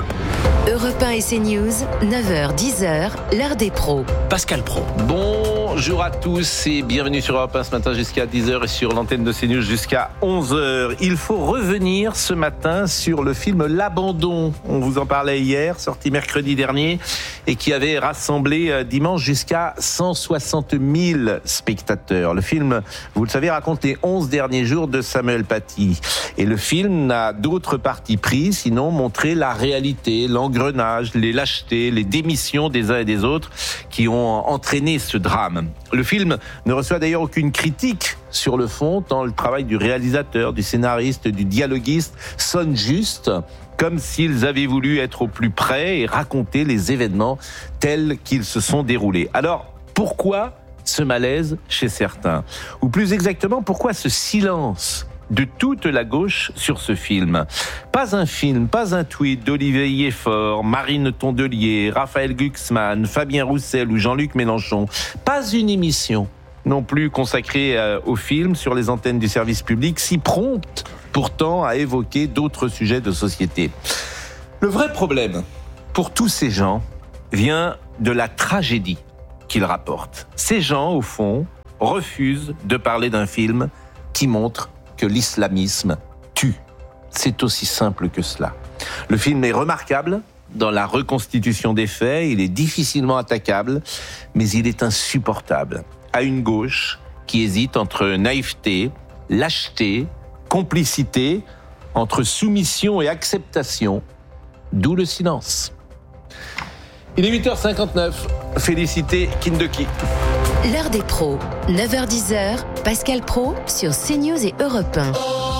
Europe un et CNews, neuf heures dix heures, l'heure des pros. Pascal Pro. Bon Bonjour à tous et bienvenue sur Europe un ce matin jusqu'à dix heures et sur l'antenne de CNews jusqu'à onze heures. Il faut revenir ce matin sur le film L'Abandon. On vous en parlait hier, sorti mercredi dernier et qui avait rassemblé dimanche jusqu'à cent soixante mille spectateurs. Le film, vous le savez, raconte les onze derniers jours de Samuel Paty. Et le film n'a d'autre parti pris sinon montrer la réalité, l'engrenage, les lâchetés, les démissions des uns et des autres qui ont entraîné ce drame. Le film ne reçoit d'ailleurs aucune critique sur le fond, tant le travail du réalisateur, du scénariste, du dialoguiste sonne juste, comme s'ils avaient voulu être au plus près et raconter les événements tels qu'ils se sont déroulés. Alors, pourquoi ce malaise chez certains ? Ou plus exactement, pourquoi ce silence de toute la gauche sur ce film? Pas un film, pas un tweet d'Olivier Yeffort, Marine Tondelier, Raphaël Glucksmann, Fabien Roussel ou Jean-Luc Mélenchon. Pas une émission non plus consacrée euh, au film sur les antennes du service public, si prompte pourtant à évoquer d'autres sujets de société. Le vrai problème pour tous ces gens vient de la tragédie qu'ils rapportent. Ces gens, au fond, refusent de parler d'un film qui montre que l'islamisme tue. C'est aussi simple que cela. Le film est remarquable dans la reconstitution des faits, il est difficilement attaquable, mais il est insupportable à une gauche qui hésite entre naïveté, lâcheté, complicité, entre soumission et acceptation, d'où le silence. Il est huit heures cinquante-neuf, félicité Kindoki. L'heure des pros, neuf heures dix, Pascal Praud sur CNews et Europe un.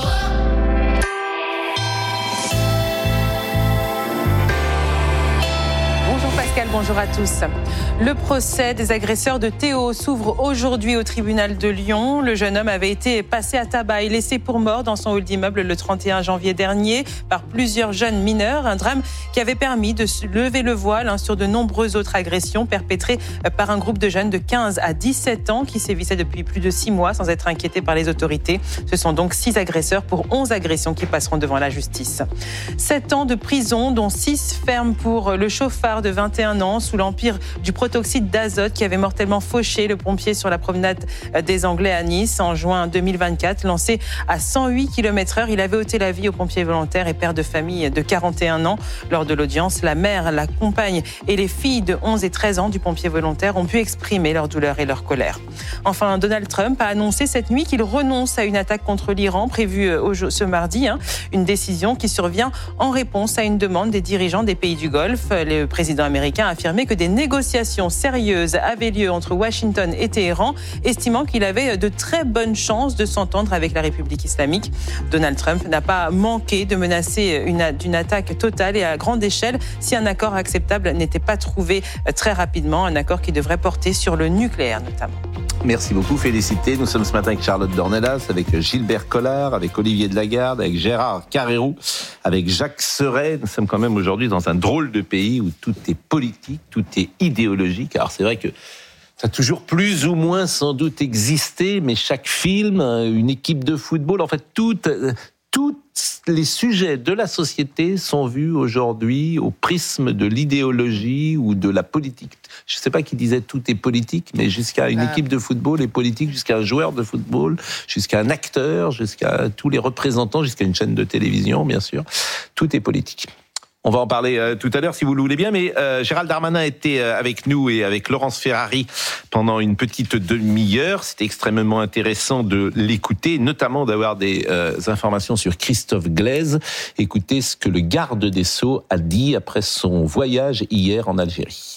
Pascal, bonjour à tous. Le procès des agresseurs de Théo s'ouvre aujourd'hui au tribunal de Lyon. Le jeune homme avait été passé à tabac et laissé pour mort dans son hall d'immeuble le trente et un janvier dernier par plusieurs jeunes mineurs. Un drame qui avait permis de lever le voile hein, sur de nombreuses autres agressions perpétrées par un groupe de jeunes de quinze à dix-sept ans qui sévissaient depuis plus de six mois sans être inquiétés par les autorités. Ce sont donc six agresseurs pour onze agressions qui passeront devant la justice. sept ans de prison, dont six fermes pour le chauffard de vingt et un ans sous l'empire du protoxyde d'azote qui avait mortellement fauché le pompier sur la promenade des Anglais à Nice en juin deux mille vingt-quatre. Lancé à cent huit kilomètres heure, il avait ôté la vie au pompier volontaire et père de famille de quarante et un ans. Lors de l'audience, la mère, la compagne et les filles de onze et treize ans du pompier volontaire ont pu exprimer leur douleur et leur colère. Enfin, Donald Trump a annoncé cette nuit qu'il renonce à une attaque contre l'Iran prévue ce mardi. Hein, une décision qui survient en réponse à une demande des dirigeants des pays du Golfe. Le président américain a affirmé que des négociations sérieuses avaient lieu entre Washington et Téhéran, estimant qu'il avait de très bonnes chances de s'entendre avec la République islamique. Donald Trump n'a pas manqué de menacer une, d'une attaque totale et à grande échelle si un accord acceptable n'était pas trouvé très rapidement, un accord qui devrait porter sur le nucléaire notamment. Merci beaucoup, félicité. Nous sommes ce matin avec Charlotte Dornelas, avec Gilbert Collard, avec Olivier Delagarde, avec Gérard Carrérou, avec Jacques Serret. Nous sommes quand même aujourd'hui dans un drôle de pays où tout est politique, tout est idéologique. Alors c'est vrai que ça a toujours plus ou moins sans doute existé, mais chaque film, une équipe de football, en fait, tout... Tous les sujets de la société sont vus aujourd'hui au prisme de l'idéologie ou de la politique. Je ne sais pas qui disait tout est politique, mais jusqu'à une équipe de football est politique, jusqu'à un joueur de football, jusqu'à un acteur, jusqu'à tous les représentants, jusqu'à une chaîne de télévision, bien sûr. Tout est politique. On va en parler euh, tout à l'heure, si vous le voulez bien, mais euh, Gérald Darmanin était euh, avec nous et avec Laurence Ferrari pendant une petite demi-heure. C'était extrêmement intéressant de l'écouter, notamment d'avoir des euh, informations sur Christophe Glaise. Écoutez ce que le garde des Sceaux a dit après son voyage hier en Algérie.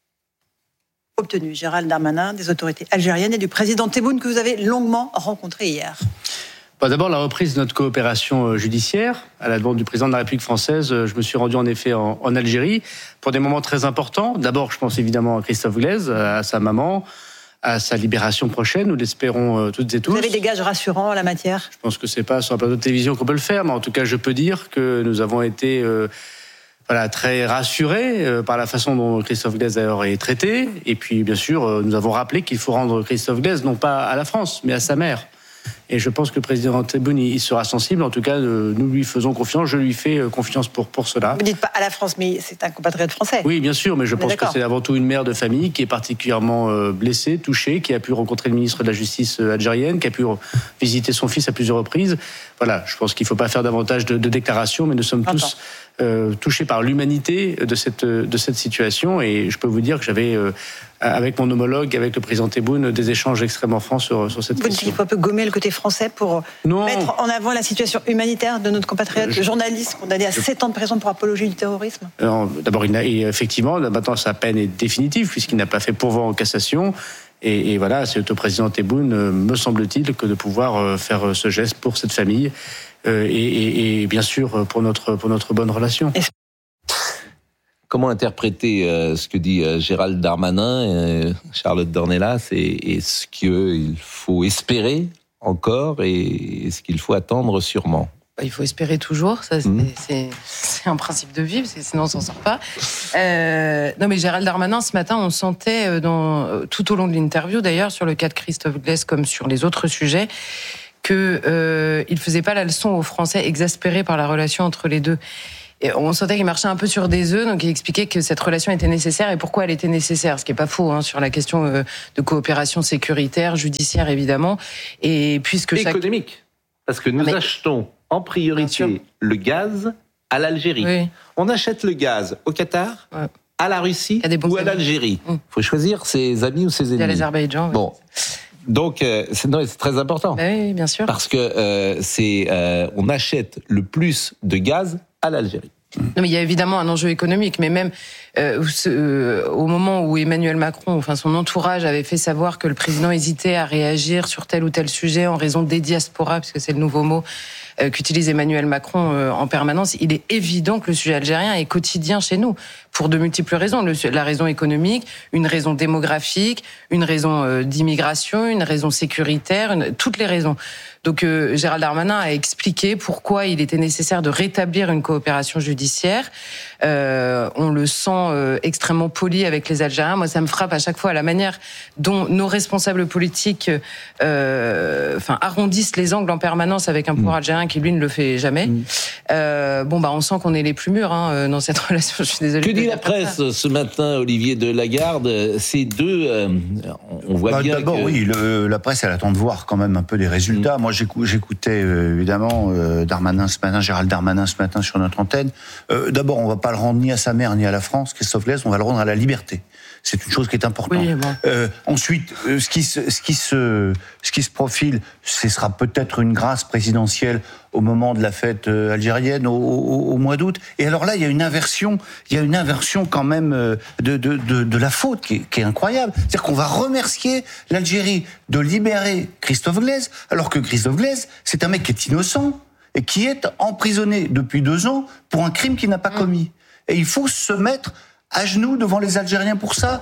Obtenu Gérald Darmanin des autorités algériennes et du président Tebboune que vous avez longuement rencontré hier. Bah d'abord, la reprise de notre coopération judiciaire. À la demande du président de la République française, je me suis rendu en effet en, en Algérie pour des moments très importants. D'abord, je pense évidemment à Christophe Glaise, à sa maman, à sa libération prochaine, nous l'espérons toutes et tous. Vous avez des gages rassurants en la matière ? Je pense que c'est pas sur un plateau de télévision qu'on peut le faire, mais en tout cas, je peux dire que nous avons été euh, voilà, très rassurés euh, par la façon dont Christophe Glaise d'ailleurs est traité. Et puis, bien sûr, euh, nous avons rappelé qu'il faut rendre Christophe Glaise non pas à la France, mais à sa mère. Et je pense que le président Tebboune il sera sensible. En tout cas, nous lui faisons confiance. Je lui fais confiance pour, pour cela. Vous ne dites pas à la France, mais c'est un compatriote français. Oui, bien sûr, mais je pense que c'est avant tout une mère de famille qui est particulièrement blessée, touchée, qui a pu rencontrer le ministre de la Justice algérienne, qui a pu visiter son fils à plusieurs reprises. Voilà, je pense qu'il ne faut pas faire davantage de, de déclarations, mais nous sommes Attends. tous euh, touchés par l'humanité de cette, de cette situation. Et je peux vous dire que j'avais, euh, avec mon homologue, avec le président Tebboune, des échanges extrêmement francs sur, sur cette vous question. Vous ne faut un peu gommer le côté français pour non. mettre en avant la situation humanitaire de notre compatriote, je, journaliste condamné à sept ans de prison pour apologie du terrorisme. Alors, d'abord, il a, et effectivement, maintenant sa peine est définitive, puisqu'il n'a pas fait pourvoi en cassation. Et, et voilà, c'est au président Tebboune, me semble-t-il, que de pouvoir faire ce geste pour cette famille euh, et, et, et bien sûr pour notre, pour notre bonne relation. Comment interpréter euh, ce que dit euh, Gérald Darmanin, euh, Charlotte Dornelas, et, et ce qu'il faut espérer encore et, et ce qu'il faut attendre sûrement? Il faut espérer toujours, ça c'est, mmh. c'est, c'est un principe de vie, parce que sinon on s'en sort pas. Euh, non mais Gérald Darmanin, ce matin, on sentait dans, tout au long de l'interview, d'ailleurs, sur le cas de Christophe Glaise comme sur les autres sujets, qu'il euh, ne faisait pas la leçon aux Français exaspérés par la relation entre les deux. Et on sentait qu'il marchait un peu sur des œufs, donc il expliquait que cette relation était nécessaire et pourquoi elle était nécessaire, ce qui est pas faux hein, sur la question euh, de coopération sécuritaire, judiciaire évidemment, et puisque chaque... économique, parce que nous mais... achetons en priorité le gaz à l'Algérie. Oui. On achète le gaz au Qatar, ouais. à la Russie ou à l'Algérie. Il mmh. faut choisir ses amis ou ses ennemis. Il y a l'Azerbaïdjan. Bon. Donc, euh, c'est, non, c'est très important. Bah oui, bien sûr. Parce que euh, c'est, euh, on achète le plus de gaz à l'Algérie. Non, mais il y a évidemment un enjeu économique, mais même euh, euh, au moment où Emmanuel Macron, enfin son entourage, avait fait savoir que le président hésitait à réagir sur tel ou tel sujet en raison des diasporas, puisque c'est le nouveau mot euh, qu'utilise Emmanuel Macron euh, en permanence, il est évident que le sujet algérien est quotidien chez nous, pour de multiples raisons. Le, la raison économique, une raison démographique, une raison euh, d'immigration, une raison sécuritaire, une, toutes les raisons. Donc euh, Gérald Darmanin a expliqué pourquoi il était nécessaire de rétablir une coopération judiciaire. Euh, on le sent euh, extrêmement poli avec les Algériens. Moi, ça me frappe à chaque fois la manière dont nos responsables politiques euh, enfin, arrondissent les angles en permanence avec un pouvoir mmh. algérien qui, lui, ne le fait jamais. Mmh. Euh, bon, bah, on sent qu'on est les plus mûrs hein, dans cette relation. Je suis désolée. Que dit la presse ça. ce matin, Olivier de Lagarde? Ces deux, euh, on voit bah, bien d'abord, que... oui, le, la presse, elle attend de voir quand même un peu les résultats. Mmh. Moi, j'écoutais euh, évidemment euh, Darmanin ce matin, Gérald Darmanin ce matin sur notre antenne. Euh, d'abord, on va pas le rendre ni à sa mère ni à la France, Christophe Glaise, on va le rendre à la liberté. C'est une chose qui est importante. Oui, bon. euh, ensuite, euh, ce, qui se, ce, qui se, ce qui se profile, ce sera peut-être une grâce présidentielle au moment de la fête euh, algérienne au, au, au mois d'août. Et alors là, il y a une inversion, il y a une inversion quand même euh, de, de, de, de la faute qui est, qui est incroyable. C'est-à-dire qu'on va remercier l'Algérie de libérer Christophe Glaise, alors que Christophe Glaise, c'est un mec qui est innocent et qui est emprisonné depuis deux ans pour un crime qu'il n'a pas commis. Et il faut se mettre à genoux devant les Algériens pour ça.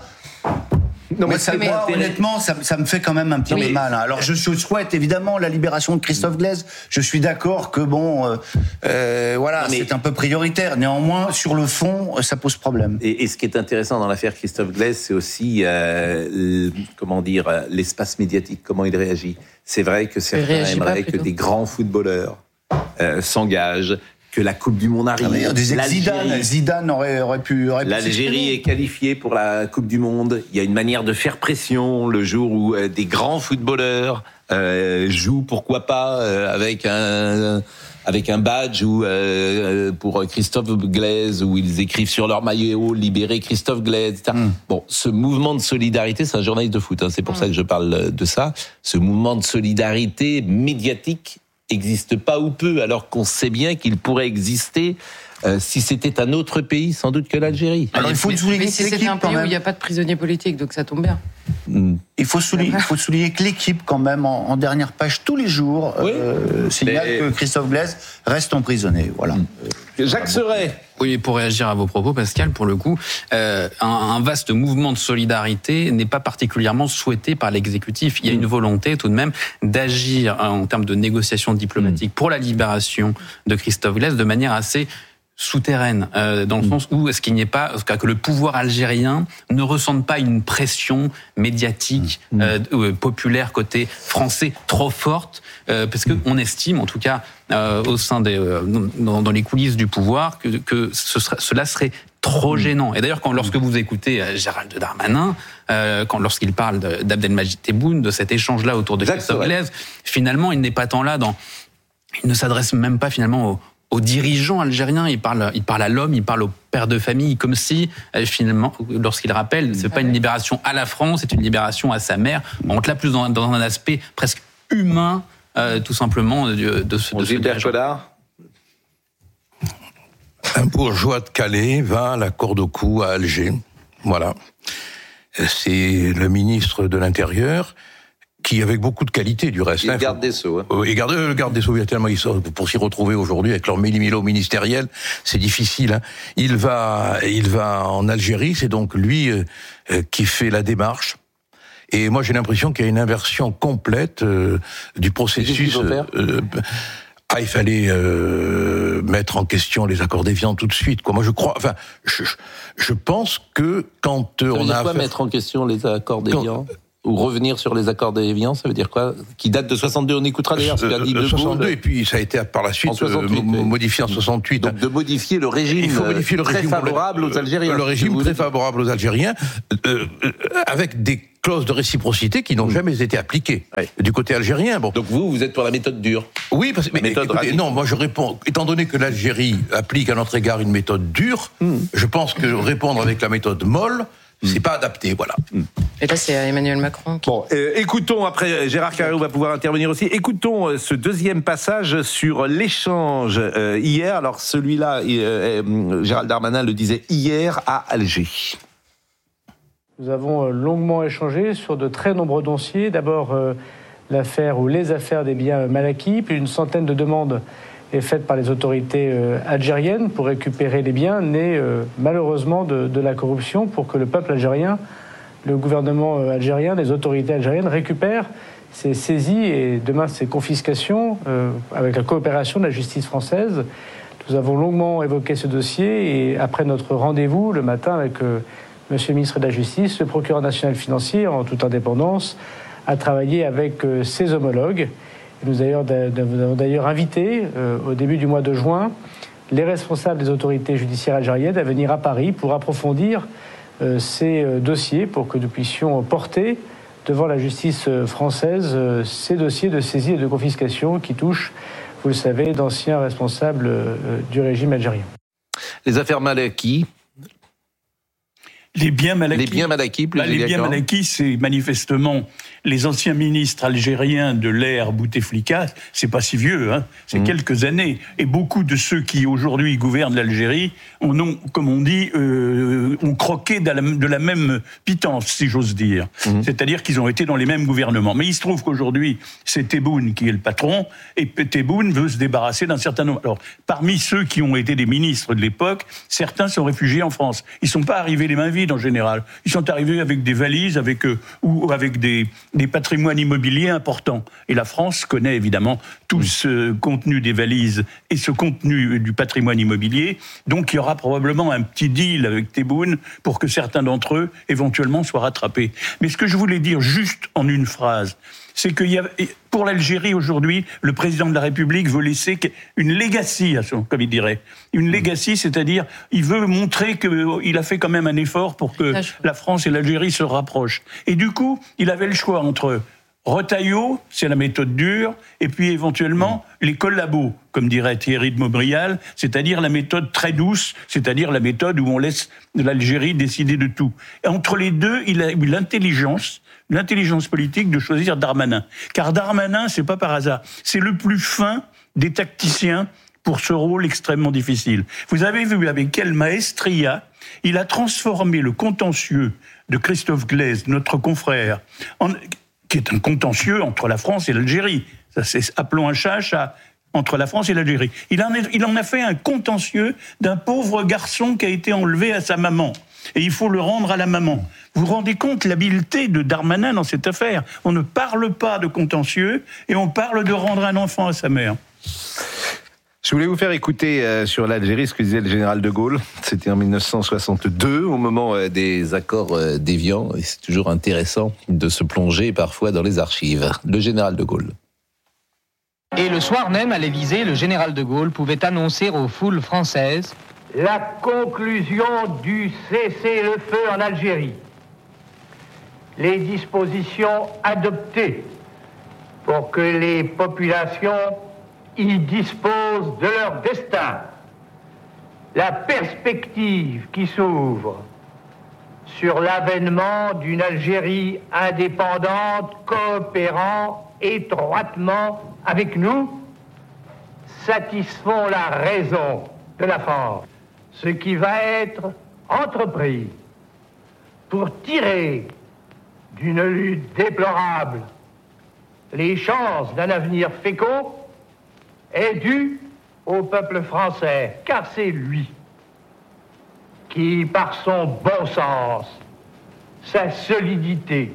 Non, mais ça, mais moi, honnêtement, ça, ça me fait quand même un petit oui. peu mal. Hein. Alors, je, je souhaite évidemment la libération de Christophe Glaise. Je suis d'accord que bon, euh, euh, voilà, mais c'est un peu prioritaire. Néanmoins, sur le fond, ça pose problème. Et, et ce qui est intéressant dans l'affaire Christophe Glaise, c'est aussi, euh, le, comment dire, l'espace médiatique, comment il réagit. C'est vrai que certains aimeraient que des grands footballeurs euh, s'engagent. Que la Coupe du Monde arrive. Ah, Zidane, Zidane aurait, aurait pu. Aurait L'Algérie pu est qualifiée pour la Coupe du Monde. Il y a une manière de faire pression le jour où euh, des grands footballeurs euh, jouent, pourquoi pas, euh, avec un avec un badge ou euh, pour Christophe Glaise, où ils écrivent sur leur maillot libérer Christophe Glaise, et cetera. Mm. Bon, ce mouvement de solidarité, c'est un journaliste de foot, hein, c'est pour mm. ça que je parle de ça. Ce mouvement de solidarité médiatique existe pas ou peu, alors qu'on sait bien qu'il pourrait exister euh, si c'était un autre pays, sans doute que l'Algérie. Alors, il faut mais, souligner mais si c'est un pays où il n'y a pas de prisonniers politiques, donc ça tombe bien. Mm. Il faut souligner, il faut souligner que l'équipe, quand même, en, en dernière page, tous les jours, oui. euh, signale mais... que Christophe Glaise reste emprisonné. Voilà. Mm. Jacques Serret. Oui, pour réagir à vos propos, Pascal, pour le coup, euh, un, un vaste mouvement de solidarité n'est pas particulièrement souhaité par l'exécutif. Il y a une volonté tout de même d'agir en termes de négociations diplomatiques mmh. pour la libération de Christophe Glaise de manière assez souterraine, euh, dans le mmh. sens où est-ce qu'il n'y ait pas, que le pouvoir algérien ne ressente pas une pression médiatique, mmh. euh, populaire côté français trop forte, euh, parce que on estime, en tout cas euh, au sein des, euh, dans, dans les coulisses du pouvoir, que, que ce serait, cela serait trop gênant. Et d'ailleurs, quand lorsque vous écoutez Gérald Darmanin, euh, quand lorsqu'il parle de, d'Abdelmajid Tebboune, de cet échange-là autour de Christophe Glaise, finalement, il n'est pas tant là dans, il ne s'adresse même pas finalement au aux dirigeants algériens, il parle, il parle à l'homme, il parle au père de famille, comme si, euh, finalement, lorsqu'il rappelle, c'est pas une libération à la France, c'est une libération à sa mère. On rentre là plus dans, dans un aspect presque humain, euh, tout simplement, de, de ce, de ce dirigeant. Un bourgeois de Calais va à la corde au cou à Alger. Voilà. C'est le ministre de l'Intérieur, qui avec beaucoup de qualité du reste. Et hein, garde faut... des Sceaux. Hein. Et garde, le garde des Sceaux, il y a tellement, pour s'y retrouver aujourd'hui avec leur méli-mélo ministériel, c'est difficile. Hein. Il va, il va en Algérie, c'est donc lui euh, qui fait la démarche. Et moi j'ai l'impression qu'il y a une inversion complète euh, du processus. Euh, euh, ah, il fallait euh, mettre en question les accords d'Évian tout de suite. Quoi. Moi je crois, enfin, je, je pense que quand euh, Ça veut on dire a quoi affaire... mettre en question les accords d'Évian quand... Ou revenir sur les accords d'Évian, ça veut dire quoi? Qui date de soixante-deux, on écoutera d'ailleurs ce qu'a dit De Gaulle. soixante-deux, et puis ça a été par la suite euh, modifié en soixante-huit. Donc de modifier le régime, il faut modifier le très régime favorable aux Algériens. Le régime très favorable aux Algériens, euh, euh, avec des clauses de réciprocité qui n'ont mmh. jamais été appliquées ouais. du côté algérien. Bon. Donc vous, vous êtes pour la méthode dure? Oui, parce que mais, écoutez, non, moi je réponds, étant donné que l'Algérie applique à notre égard une méthode dure, mmh. je pense que répondre avec la méthode molle, c'est pas adapté, voilà. Et là, c'est Emmanuel Macron. Qui... Bon, euh, écoutons, après Gérard Carreau va pouvoir intervenir aussi, écoutons euh, ce deuxième passage sur l'échange euh, hier. Alors celui-là, euh, euh, Gérald Darmanin le disait hier à Alger. Nous avons euh, longuement échangé sur de très nombreux dossiers. D'abord, euh, l'affaire ou les affaires des biens Malaki, puis une centaine de demandes est faite par les autorités euh, algériennes pour récupérer les biens nés euh, malheureusement de, de la corruption, pour que le peuple algérien, le gouvernement euh, algérien, les autorités algériennes récupèrent ces saisies et demain ces confiscations euh, avec la coopération de la justice française. Nous avons longuement évoqué ce dossier et après notre rendez-vous le matin avec euh, Monsieur le ministre de la Justice, le procureur national financier, en toute indépendance, a travaillé avec euh, ses homologues. Nous avons d'ailleurs invité, euh, au début du mois de juin, les responsables des autorités judiciaires algériennes à venir à Paris pour approfondir euh, ces euh, dossiers, pour que nous puissions porter devant la justice française euh, ces dossiers de saisie et de confiscation qui touchent, vous le savez, d'anciens responsables euh, du régime algérien. Les affaires Malaki. Les biens Malaki. Les biens Malaki, plus bah, Les biens Malaki, c'est manifestement les anciens ministres algériens de l'ère Bouteflika. C'est pas si vieux, hein. C'est mmh. quelques années. Et beaucoup de ceux qui aujourd'hui gouvernent l'Algérie en ont, comme on dit, euh, ont croqué de la, de la même pitance, si j'ose dire. Mmh. C'est-à-dire qu'ils ont été dans les mêmes gouvernements. Mais il se trouve qu'aujourd'hui, c'est Tebboune qui est le patron, et Tebboune veut se débarrasser d'un certain nombre. Alors, parmi ceux qui ont été des ministres de l'époque, certains sont réfugiés en France. Ils sont pas arrivés les mains vides en général. Ils sont arrivés avec des valises, avec euh, ou avec des, des patrimoines immobiliers importants. Et la France connaît évidemment tout ce contenu des valises et ce contenu du patrimoine immobilier. Donc il y aura probablement un petit deal avec Tebboune pour que certains d'entre eux éventuellement soient rattrapés. Mais ce que je voulais dire juste en une phrase, c'est qu'il y a, pour l'Algérie aujourd'hui, le président de la République veut laisser une legacy, à son, comme il dirait. Une legacy, c'est-à-dire, il veut montrer qu'il a fait quand même un effort pour que la France et l'Algérie se rapprochent. Et du coup, il avait le choix entre Retailleau, c'est la méthode dure, et puis éventuellement les collabos, comme dirait Thierry de Maubrial, c'est-à-dire la méthode très douce, c'est-à-dire la méthode où on laisse l'Algérie décider de tout. Et entre les deux, il a eu l'intelligence, l'intelligence politique de choisir Darmanin. Car Darmanin, c'est pas par hasard, c'est le plus fin des tacticiens pour ce rôle extrêmement difficile. Vous avez vu avec quelle maestria il a transformé le contentieux de Christophe Glaise, notre confrère, en, qui est un contentieux entre la France et l'Algérie. Ça, c'est, appelons un chat un chat, entre la France et l'Algérie. Il en, est, il en a fait un contentieux d'un pauvre garçon qui a été enlevé à sa maman. Et il faut le rendre à la maman. Vous vous rendez compte l'habileté de Darmanin dans cette affaire? On ne parle pas de contentieux et on parle de rendre un enfant à sa mère. Je voulais vous faire écouter euh, sur l'Algérie ce que disait le général de Gaulle. C'était en dix-neuf cent soixante-deux, au moment euh, des accords euh, d'Évian. Et c'est toujours intéressant de se plonger parfois dans les archives. Le général de Gaulle. Et le soir même, à l'Élysée, le général de Gaulle pouvait annoncer aux foules françaises la conclusion du cessez-le-feu en Algérie. Les dispositions adoptées pour que les populations y disposent de leur destin. La perspective qui s'ouvre sur l'avènement d'une Algérie indépendante coopérant étroitement avec nous satisfont la raison de la France. Ce qui va être entrepris pour tirer d'une lutte déplorable les chances d'un avenir fécond est dû au peuple français, car c'est lui qui, par son bon sens, sa solidité,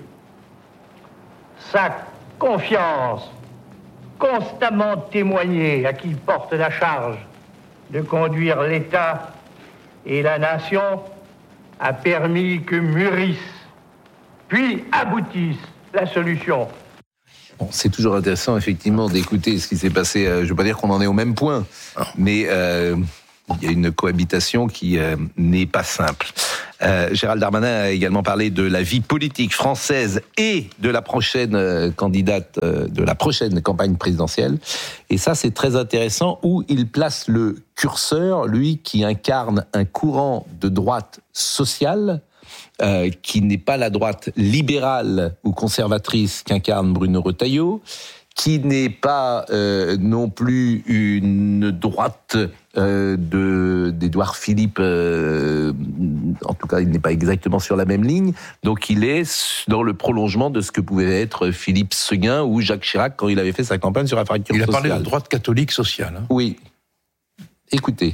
sa confiance constamment témoignée à qui il porte la charge de conduire l'État et la nation, a permis que mûrisse, puis aboutisse la solution. Bon, c'est toujours intéressant, effectivement, d'écouter ce qui s'est passé. Je ne veux pas dire qu'on en est au même point, mais euh, il y a une cohabitation qui euh, n'est pas simple. Euh, Gérald Darmanin a également parlé de la vie politique française et de la prochaine euh, candidate, euh, de la prochaine campagne présidentielle. Et ça, c'est très intéressant, où il place le curseur, lui qui incarne un courant de droite sociale, Euh, qui n'est pas la droite libérale ou conservatrice qu'incarne Bruno Retailleau, qui n'est pas euh, non plus une droite euh, de, d'Édouard Philippe, euh, en tout cas il n'est pas exactement sur la même ligne, donc il est dans le prolongement de ce que pouvait être Philippe Séguin ou Jacques Chirac quand il avait fait sa campagne sur la fracture sociale. Il a parlé de droite catholique sociale. Hein. Oui. Écoutez.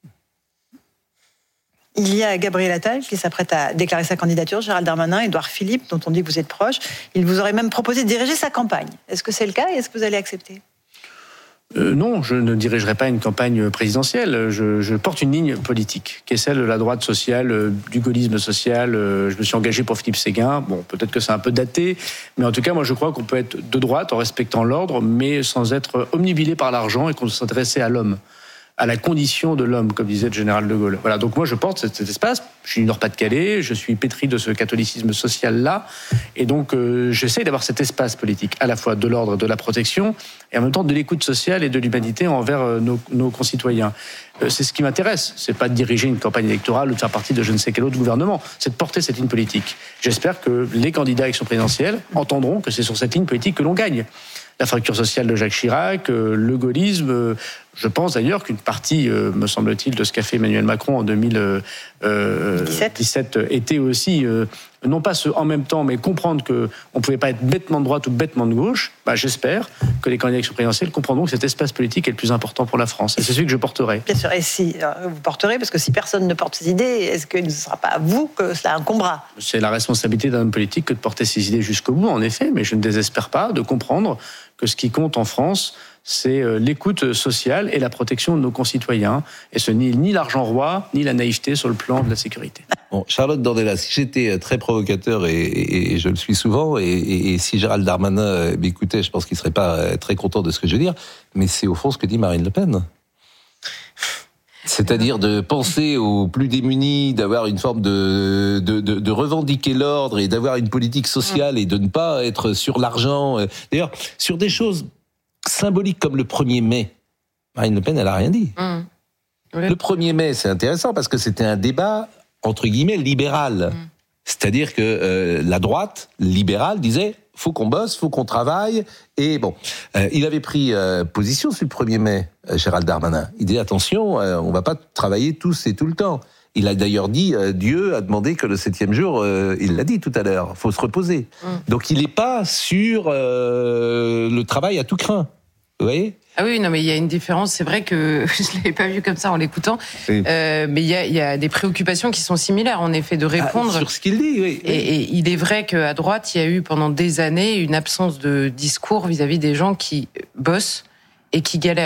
Il y a Gabriel Attal qui s'apprête à déclarer sa candidature, Gérald Darmanin, Édouard Philippe, dont on dit que vous êtes proche. Il vous aurait même proposé de diriger sa campagne. Est-ce que c'est le cas et est-ce que vous allez accepter ? Euh, non, je ne dirigerai pas une campagne présidentielle. Je, je porte une ligne politique, qui est celle de la droite sociale, euh, du gaullisme social. Euh, je me suis engagé pour Philippe Séguin. Bon, peut-être que c'est un peu daté, mais en tout cas, moi, je crois qu'on peut être de droite en respectant l'ordre, mais sans être omnibilé par l'argent et qu'on s'intéresse à l'homme, à la condition de l'homme, comme disait le général de Gaulle. Voilà, donc moi je porte cet, cet espace, je suis du Nord-Pas-de-Calais, je suis pétri de ce catholicisme social-là, et donc euh, j'essaie d'avoir cet espace politique, à la fois de l'ordre et de la protection, et en même temps de l'écoute sociale et de l'humanité envers euh, nos, nos concitoyens. Euh, c'est ce qui m'intéresse, c'est pas de diriger une campagne électorale ou de faire partie de je ne sais quel autre gouvernement, c'est de porter cette ligne politique. J'espère que les candidats à l'élection présidentielle entendront que c'est sur cette ligne politique que l'on gagne. La fracture sociale de Jacques Chirac, euh, le gaullisme. Euh, je pense d'ailleurs qu'une partie, euh, me semble-t-il, de ce qu'a fait Emmanuel Macron en deux mille dix-sept était aussi, euh, non pas ce en même temps, mais comprendre qu'on ne pouvait pas être bêtement de droite ou bêtement de gauche. Bah, j'espère que les candidats à l'élection présidentielle comprendront que cet espace politique est le plus important pour la France. Et c'est celui que je porterai. Bien sûr, et si euh, vous porterez, parce que si personne ne porte ses idées, est-ce qu'il ne sera pas à vous que cela incombera ? C'est la responsabilité d'un homme politique que de porter ses idées jusqu'au bout, en effet, mais je ne désespère pas de comprendre que ce qui compte en France, c'est l'écoute sociale et la protection de nos concitoyens. Et ce n'est ni l'argent roi, ni la naïveté sur le plan de la sécurité. Bon, Charlotte Dornelas, si j'étais très provocateur, et, et, et je le suis souvent, et, et, et si Gérald Darmanin m'écoutait, je pense qu'il ne serait pas très content de ce que je veux dire, mais c'est au fond ce que dit Marine Le Pen. C'est-à-dire de penser aux plus démunis, d'avoir une forme de, de, de, de revendiquer l'ordre et d'avoir une politique sociale et de ne pas être sur l'argent. D'ailleurs, sur des choses symboliques comme le premier mai, Marine Le Pen, elle n'a rien dit. Mmh. Oui. Le premier mai, c'est intéressant parce que c'était un débat, entre guillemets, libéral. Mmh. C'est-à-dire que euh, la droite libérale disait faut qu'on bosse, faut qu'on travaille. Et bon, euh, il avait pris euh, position sur le premier mai, euh, Gérald Darmanin. Il dit attention, euh, on va pas travailler tous et tout le temps. Il a d'ailleurs dit, euh, Dieu a demandé que le septième jour, euh, il l'a dit tout à l'heure, faut se reposer. Mmh. Donc il n'est pas sur euh, le travail à tout crin. Vous voyez ? Ah oui, non, mais il y a une différence. C'est vrai que je ne l'avais pas vu comme ça en l'écoutant. Oui. Euh, mais il y, a, il y a des préoccupations qui sont similaires, en effet, de répondre. Ah, sur ce qu'il dit, oui. Et, et il est vrai qu'à droite, il y a eu pendant des années une absence de discours vis-à-vis des gens qui bossent et qui galèrent.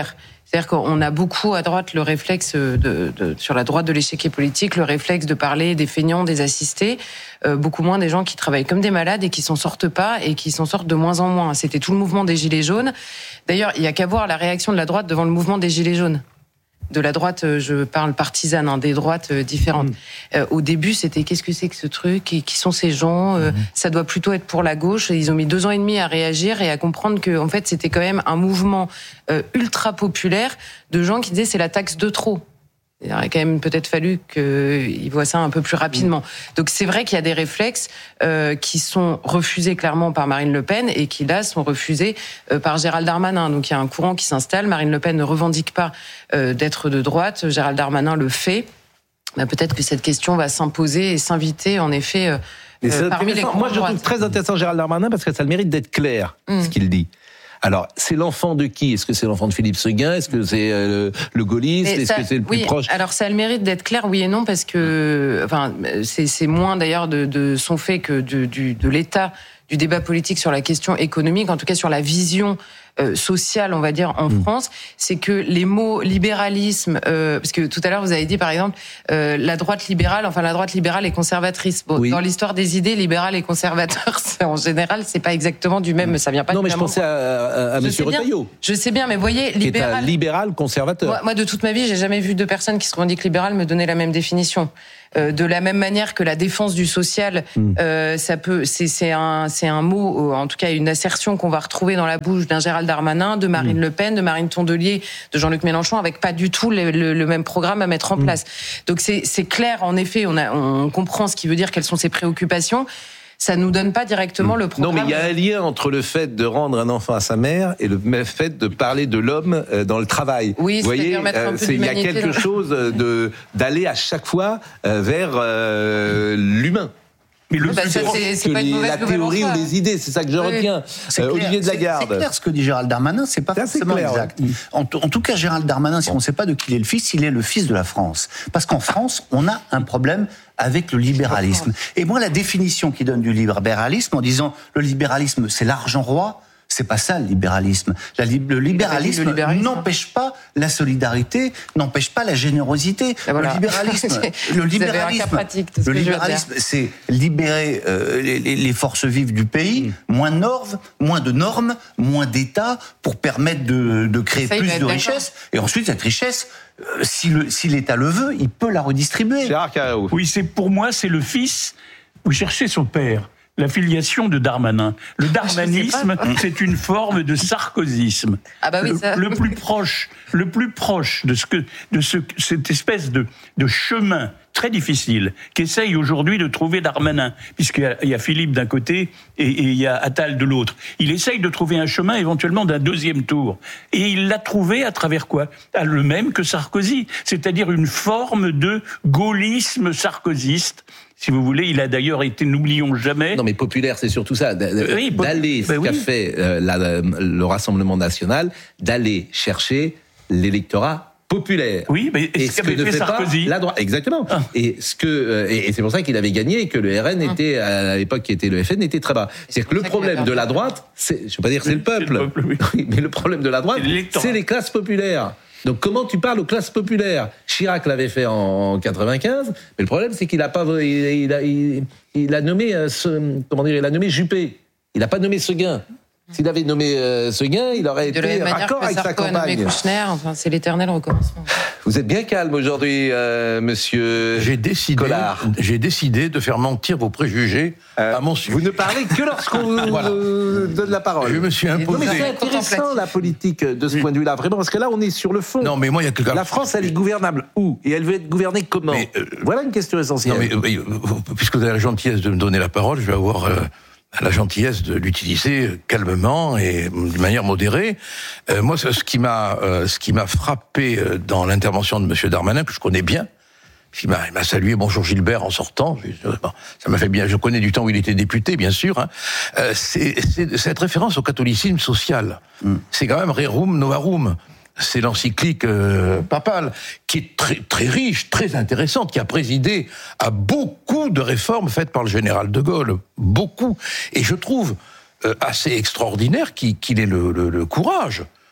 C'est-à-dire qu'on a beaucoup à droite le réflexe, de, de, sur la droite de l'échiquier politique, le réflexe de parler des feignants, des assistés, euh, beaucoup moins des gens qui travaillent comme des malades et qui s'en sortent pas et qui s'en sortent de moins en moins. C'était tout le mouvement des Gilets jaunes. D'ailleurs, il y a qu'à voir la réaction de la droite devant le mouvement des Gilets jaunes. De la droite, je parle partisane, hein, des droites différentes. Mmh. Euh, au début, c'était qu'est-ce que c'est que ce truc et qui sont ces gens euh, mmh. Ça doit plutôt être pour la gauche. Et ils ont mis deux ans et demi à réagir et à comprendre que, en fait, c'était quand même un mouvement euh, ultra populaire de gens qui disaient c'est la taxe de trop. Il aurait quand même peut-être fallu qu'ils voient ça un peu plus rapidement. Donc c'est vrai qu'il y a des réflexes euh, qui sont refusés clairement par Marine Le Pen et qui là sont refusés euh, par Gérald Darmanin. Donc il y a un courant qui s'installe. Marine Le Pen ne revendique pas euh, d'être de droite. Gérald Darmanin le fait. Ben, peut-être que cette question va s'imposer et s'inviter en effet euh, euh, parmi les Moi je trouve très intéressant Gérald Darmanin parce que ça a le mérite d'être clair mmh. ce qu'il dit. Alors, c'est l'enfant de qui ? Est-ce que c'est l'enfant de Philippe Séguin ? Est-ce que c'est euh, le gaulliste ? Est-ce ça, que c'est le plus oui, proche ? Alors, ça a le mérite d'être clair, oui et non, parce que, enfin, c'est, c'est moins d'ailleurs de, de son fait que de, du, de l'état du débat politique sur la question économique, en tout cas sur la vision euh, sociale, on va dire, en mmh. France, c'est que les mots libéralisme, euh, parce que tout à l'heure vous avez dit par exemple euh, la droite libérale, enfin la droite libérale et conservatrice. Bon, oui. Dans l'histoire des idées, libéral et conservateur, c'est, en général, c'est pas exactement du même, ça vient pas. Non, mais je pensais à, à, à Monsieur Retailleau. Je sais bien, mais vous voyez, libéral, qui est un libéral conservateur. Moi, moi, de toute ma vie, j'ai jamais vu deux personnes qui se revendiquent libérales me donner la même définition. Euh, de la même manière que la défense du social, mmh. euh, ça peut, c'est, c'est un, c'est un mot, en tout cas une assertion qu'on va retrouver dans la bouche d'un Gérald Darmanin, de Marine mmh. Le Pen, de Marine Tondelier, de Jean-Luc Mélenchon, avec pas du tout le, le, le même programme à mettre en mmh. place. Donc c'est, c'est clair, en effet, on, a, on comprend ce qui veut dire, quelles sont ses préoccupations. Ça nous donne pas directement le programme. Non, mais il y a un lien entre le fait de rendre un enfant à sa mère et le fait de parler de l'homme dans le travail. Oui, vous voyez, euh, c'est, il y a quelque chose de d'aller à chaque fois vers euh, l'humain. Mais le bah, ça, c'est, c'est pas une la théorie ou les idées, c'est ça que je oui. retiens. C'est euh, Olivier de la Garde. C'est, c'est clair ce que dit Gérald Darmanin, c'est pas c'est forcément clair, exact. Ouais. En, en tout cas, Gérald Darmanin, si on ne sait pas de qui il est le fils, il est le fils de la France. Parce qu'en France, on a un problème avec le libéralisme. Et moi, la définition qu'il donne du libéralisme, en disant le libéralisme, c'est l'argent roi, c'est pas ça le libéralisme. La, le libéralisme, le libéralisme n'empêche pas la solidarité, n'empêche pas la générosité. Voilà. Le libéralisme, le libéralisme, le libéralisme, c'est libérer euh, les, les forces vives du pays, mmh. moins de normes, moins de normes, moins d'État pour permettre de, de créer ça, plus de richesse. Et ensuite, cette richesse, euh, si, le, si l'État le veut, il peut la redistribuer. Oui, c'est pour moi, c'est le fils. Vous cherchez son père. La filiation de Darmanin. Le darmanisme, c'est une forme de sarkozysme. Ah bah oui, ça... le, le plus proche, le plus proche de ce que, de ce, cette espèce de, de chemin très difficile qu'essaye aujourd'hui de trouver Darmanin, puisqu'il y a, il y a Philippe d'un côté et, et il y a Attal de l'autre. Il essaye de trouver un chemin éventuellement d'un deuxième tour. Et il l'a trouvé à travers quoi ? À le même que Sarkozy, c'est-à-dire une forme de gaullisme sarkozyste. Si vous voulez, il a d'ailleurs été, n'oublions jamais... Non mais populaire, c'est surtout ça, oui, d'aller, ce bah qu'a oui. fait euh, la, le Rassemblement National, d'aller chercher l'électorat populaire. Oui, mais et ce, ce qu'avait fait Sarkozy. La droite, exactement. Ah. Et, ce que, euh, et, et c'est pour ça qu'il avait gagné et que le R N ah. était, à l'époque qui était le F N, était très bas. C'est-à-dire que le problème de la droite, c'est, je ne veux pas dire que c'est le peuple, c'est le peuple oui. mais le problème de la droite, c'est, c'est les classes populaires. Donc comment tu parles aux classes populaires ? Chirac l'avait fait en quatre-vingt-quinze, mais le problème c'est qu'il a pas, il, il a, il, il a nommé, ce, comment dire, il a nommé Juppé. Il n'a pas nommé Séguin. S'il avait nommé euh, Séguin, il aurait de été raccord avec sa campagne. De Kouchner, enfin c'est l'éternel recommencement. Vous êtes bien calme aujourd'hui, euh, Monsieur j'ai décidé, Collard. J'ai décidé de faire mentir vos préjugés euh, à mon sujet. Vous ne parlez que lorsqu'on vous voilà. donne la parole. Je me suis imposé. Non, mais c'est intéressant la politique de ce oui. point de vue-là, vraiment, parce que là on est sur le fond. Non, mais moi il y a quelque... La France, elle est gouvernable où ? Et elle veut être gouvernée comment ? mais, euh, Voilà une question essentielle. Non, mais, euh, puisque vous avez la gentillesse de me donner la parole, je vais avoir... Euh, la gentillesse de l'utiliser calmement et d'une manière modérée. Euh, moi, ce qui m'a, euh, ce qui m'a frappé dans l'intervention de Monsieur Darmanin, que je connais bien, il m'a, il m'a salué bonjour Gilbert en sortant. Ça m'a fait bien. Je connais du temps où il était député, bien sûr. Hein. Euh, c'est, c'est cette référence au catholicisme social. Mm. C'est quand même Rerum Novarum. C'est l'encyclique euh, papale qui est très, très riche, très intéressante, qui a présidé à beaucoup de réformes faites par le général de Gaulle. Beaucoup. Et je trouve euh, assez extraordinaire qu'il, qu'il ait le, le, le courage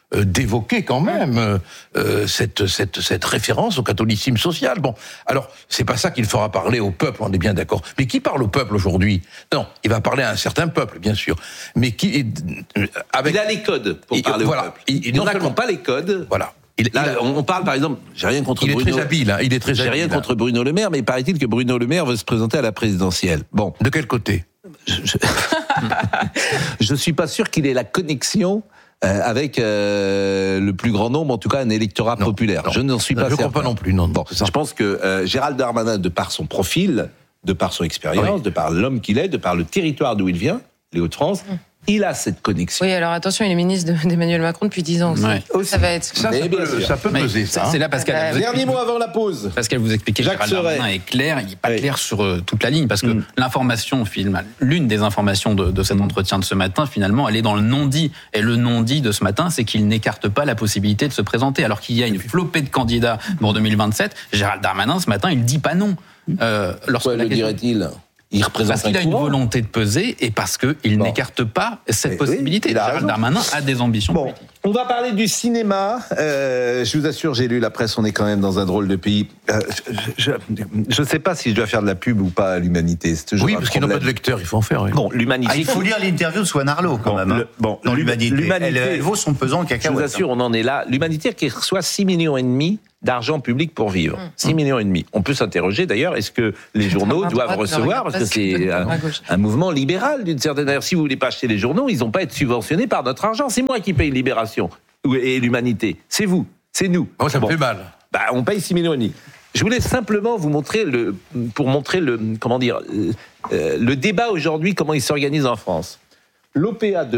euh, d'évoquer quand même euh, cette, cette, cette référence au catholicisme social. Bon, alors, c'est pas ça qu'il fera parler au peuple, on est bien d'accord. Mais qui parle au peuple aujourd'hui? Non, il va parler à un certain peuple, bien sûr. Mais qui... Euh, avec... Il a les codes pour il, parler voilà, au peuple. Il, il y en a qui n'ont pas les codes. Voilà. Il, Là, il a, on parle par exemple, j'ai rien contre il Bruno. Est très habile, hein, il est très j'ai habile. J'ai rien contre Bruno Le Maire, mais paraît-il que Bruno Le Maire veut se présenter à la présidentielle. Bon. De quel côté? Je, je... je suis pas sûr qu'il ait la connexion euh, avec euh, le plus grand nombre, en tout cas un électorat non, populaire. Non. Je n'en suis non, pas je certain. Je crois pas non plus. Non, bon, je pense que euh, Gérald Darmanin, de par son profil, de par son expérience, oui. de par l'homme qu'il est, de par le territoire d'où il vient, les Hauts-de-France, mmh. il a cette connexion. Oui, alors attention, il est ministre de, d'Emmanuel Macron depuis dix ans aussi. Ouais. Ça va être... Ça, ça, peut, ça peut peser, ça. C'est là, Pascal. Euh, dernier mot avant la pause. Pascal, vous expliquez que Gérald Darmanin est clair, il n'est pas oui. clair sur euh, toute la ligne, parce que mm. l'information, l'une des informations de, de cet entretien de ce matin, finalement, elle est dans le non-dit. Et le non-dit de ce matin, c'est qu'il n'écarte pas la possibilité de se présenter, alors qu'il y a une flopée de candidats pour deux mille vingt-sept. Gérald Darmanin, ce matin, il ne dit pas non. Euh, Pourquoi le question... dirait-il? Il représente parce qu'il a une volonté de peser et parce qu'il bon. n'écarte pas cette et possibilité. Oui, Gérald Darmanin a des ambitions bon. politiques. On va parler du cinéma. Euh, je vous assure, j'ai lu la presse, on est quand même dans un drôle de pays. Euh, je ne sais pas si je dois faire de la pub ou pas à l'Humanité. Oui, parce qu'ils n'ont pas de lecteurs, il faut en faire. Oui. Bon, l'Humanité. Ah, il faut lire l'interview de Swan Arlo quand bon, même. Le, bon, dans l'Humanité. l'Humanité elle, elle vaut son pesant de cacahuètes. Je vous assure, on en est là. L'Humanité qui reçoit six millions et demi d'argent public pour vivre. six millions et demi. On peut s'interroger d'ailleurs, est-ce que les journaux doivent recevoir, parce que c'est un, un mouvement libéral d'une certaine manière. Si vous voulez pas acheter les journaux, ils n'ont pas à être subventionnés par notre argent. C'est moi qui paye Libération et l'Humanité. C'est vous, c'est nous. Moi, ça me bon. fait mal. Bah, on paye six millions et demi. Je voulais simplement vous montrer le, pour montrer le, comment dire, euh, le débat aujourd'hui, comment il s'organise en France. L'O P A de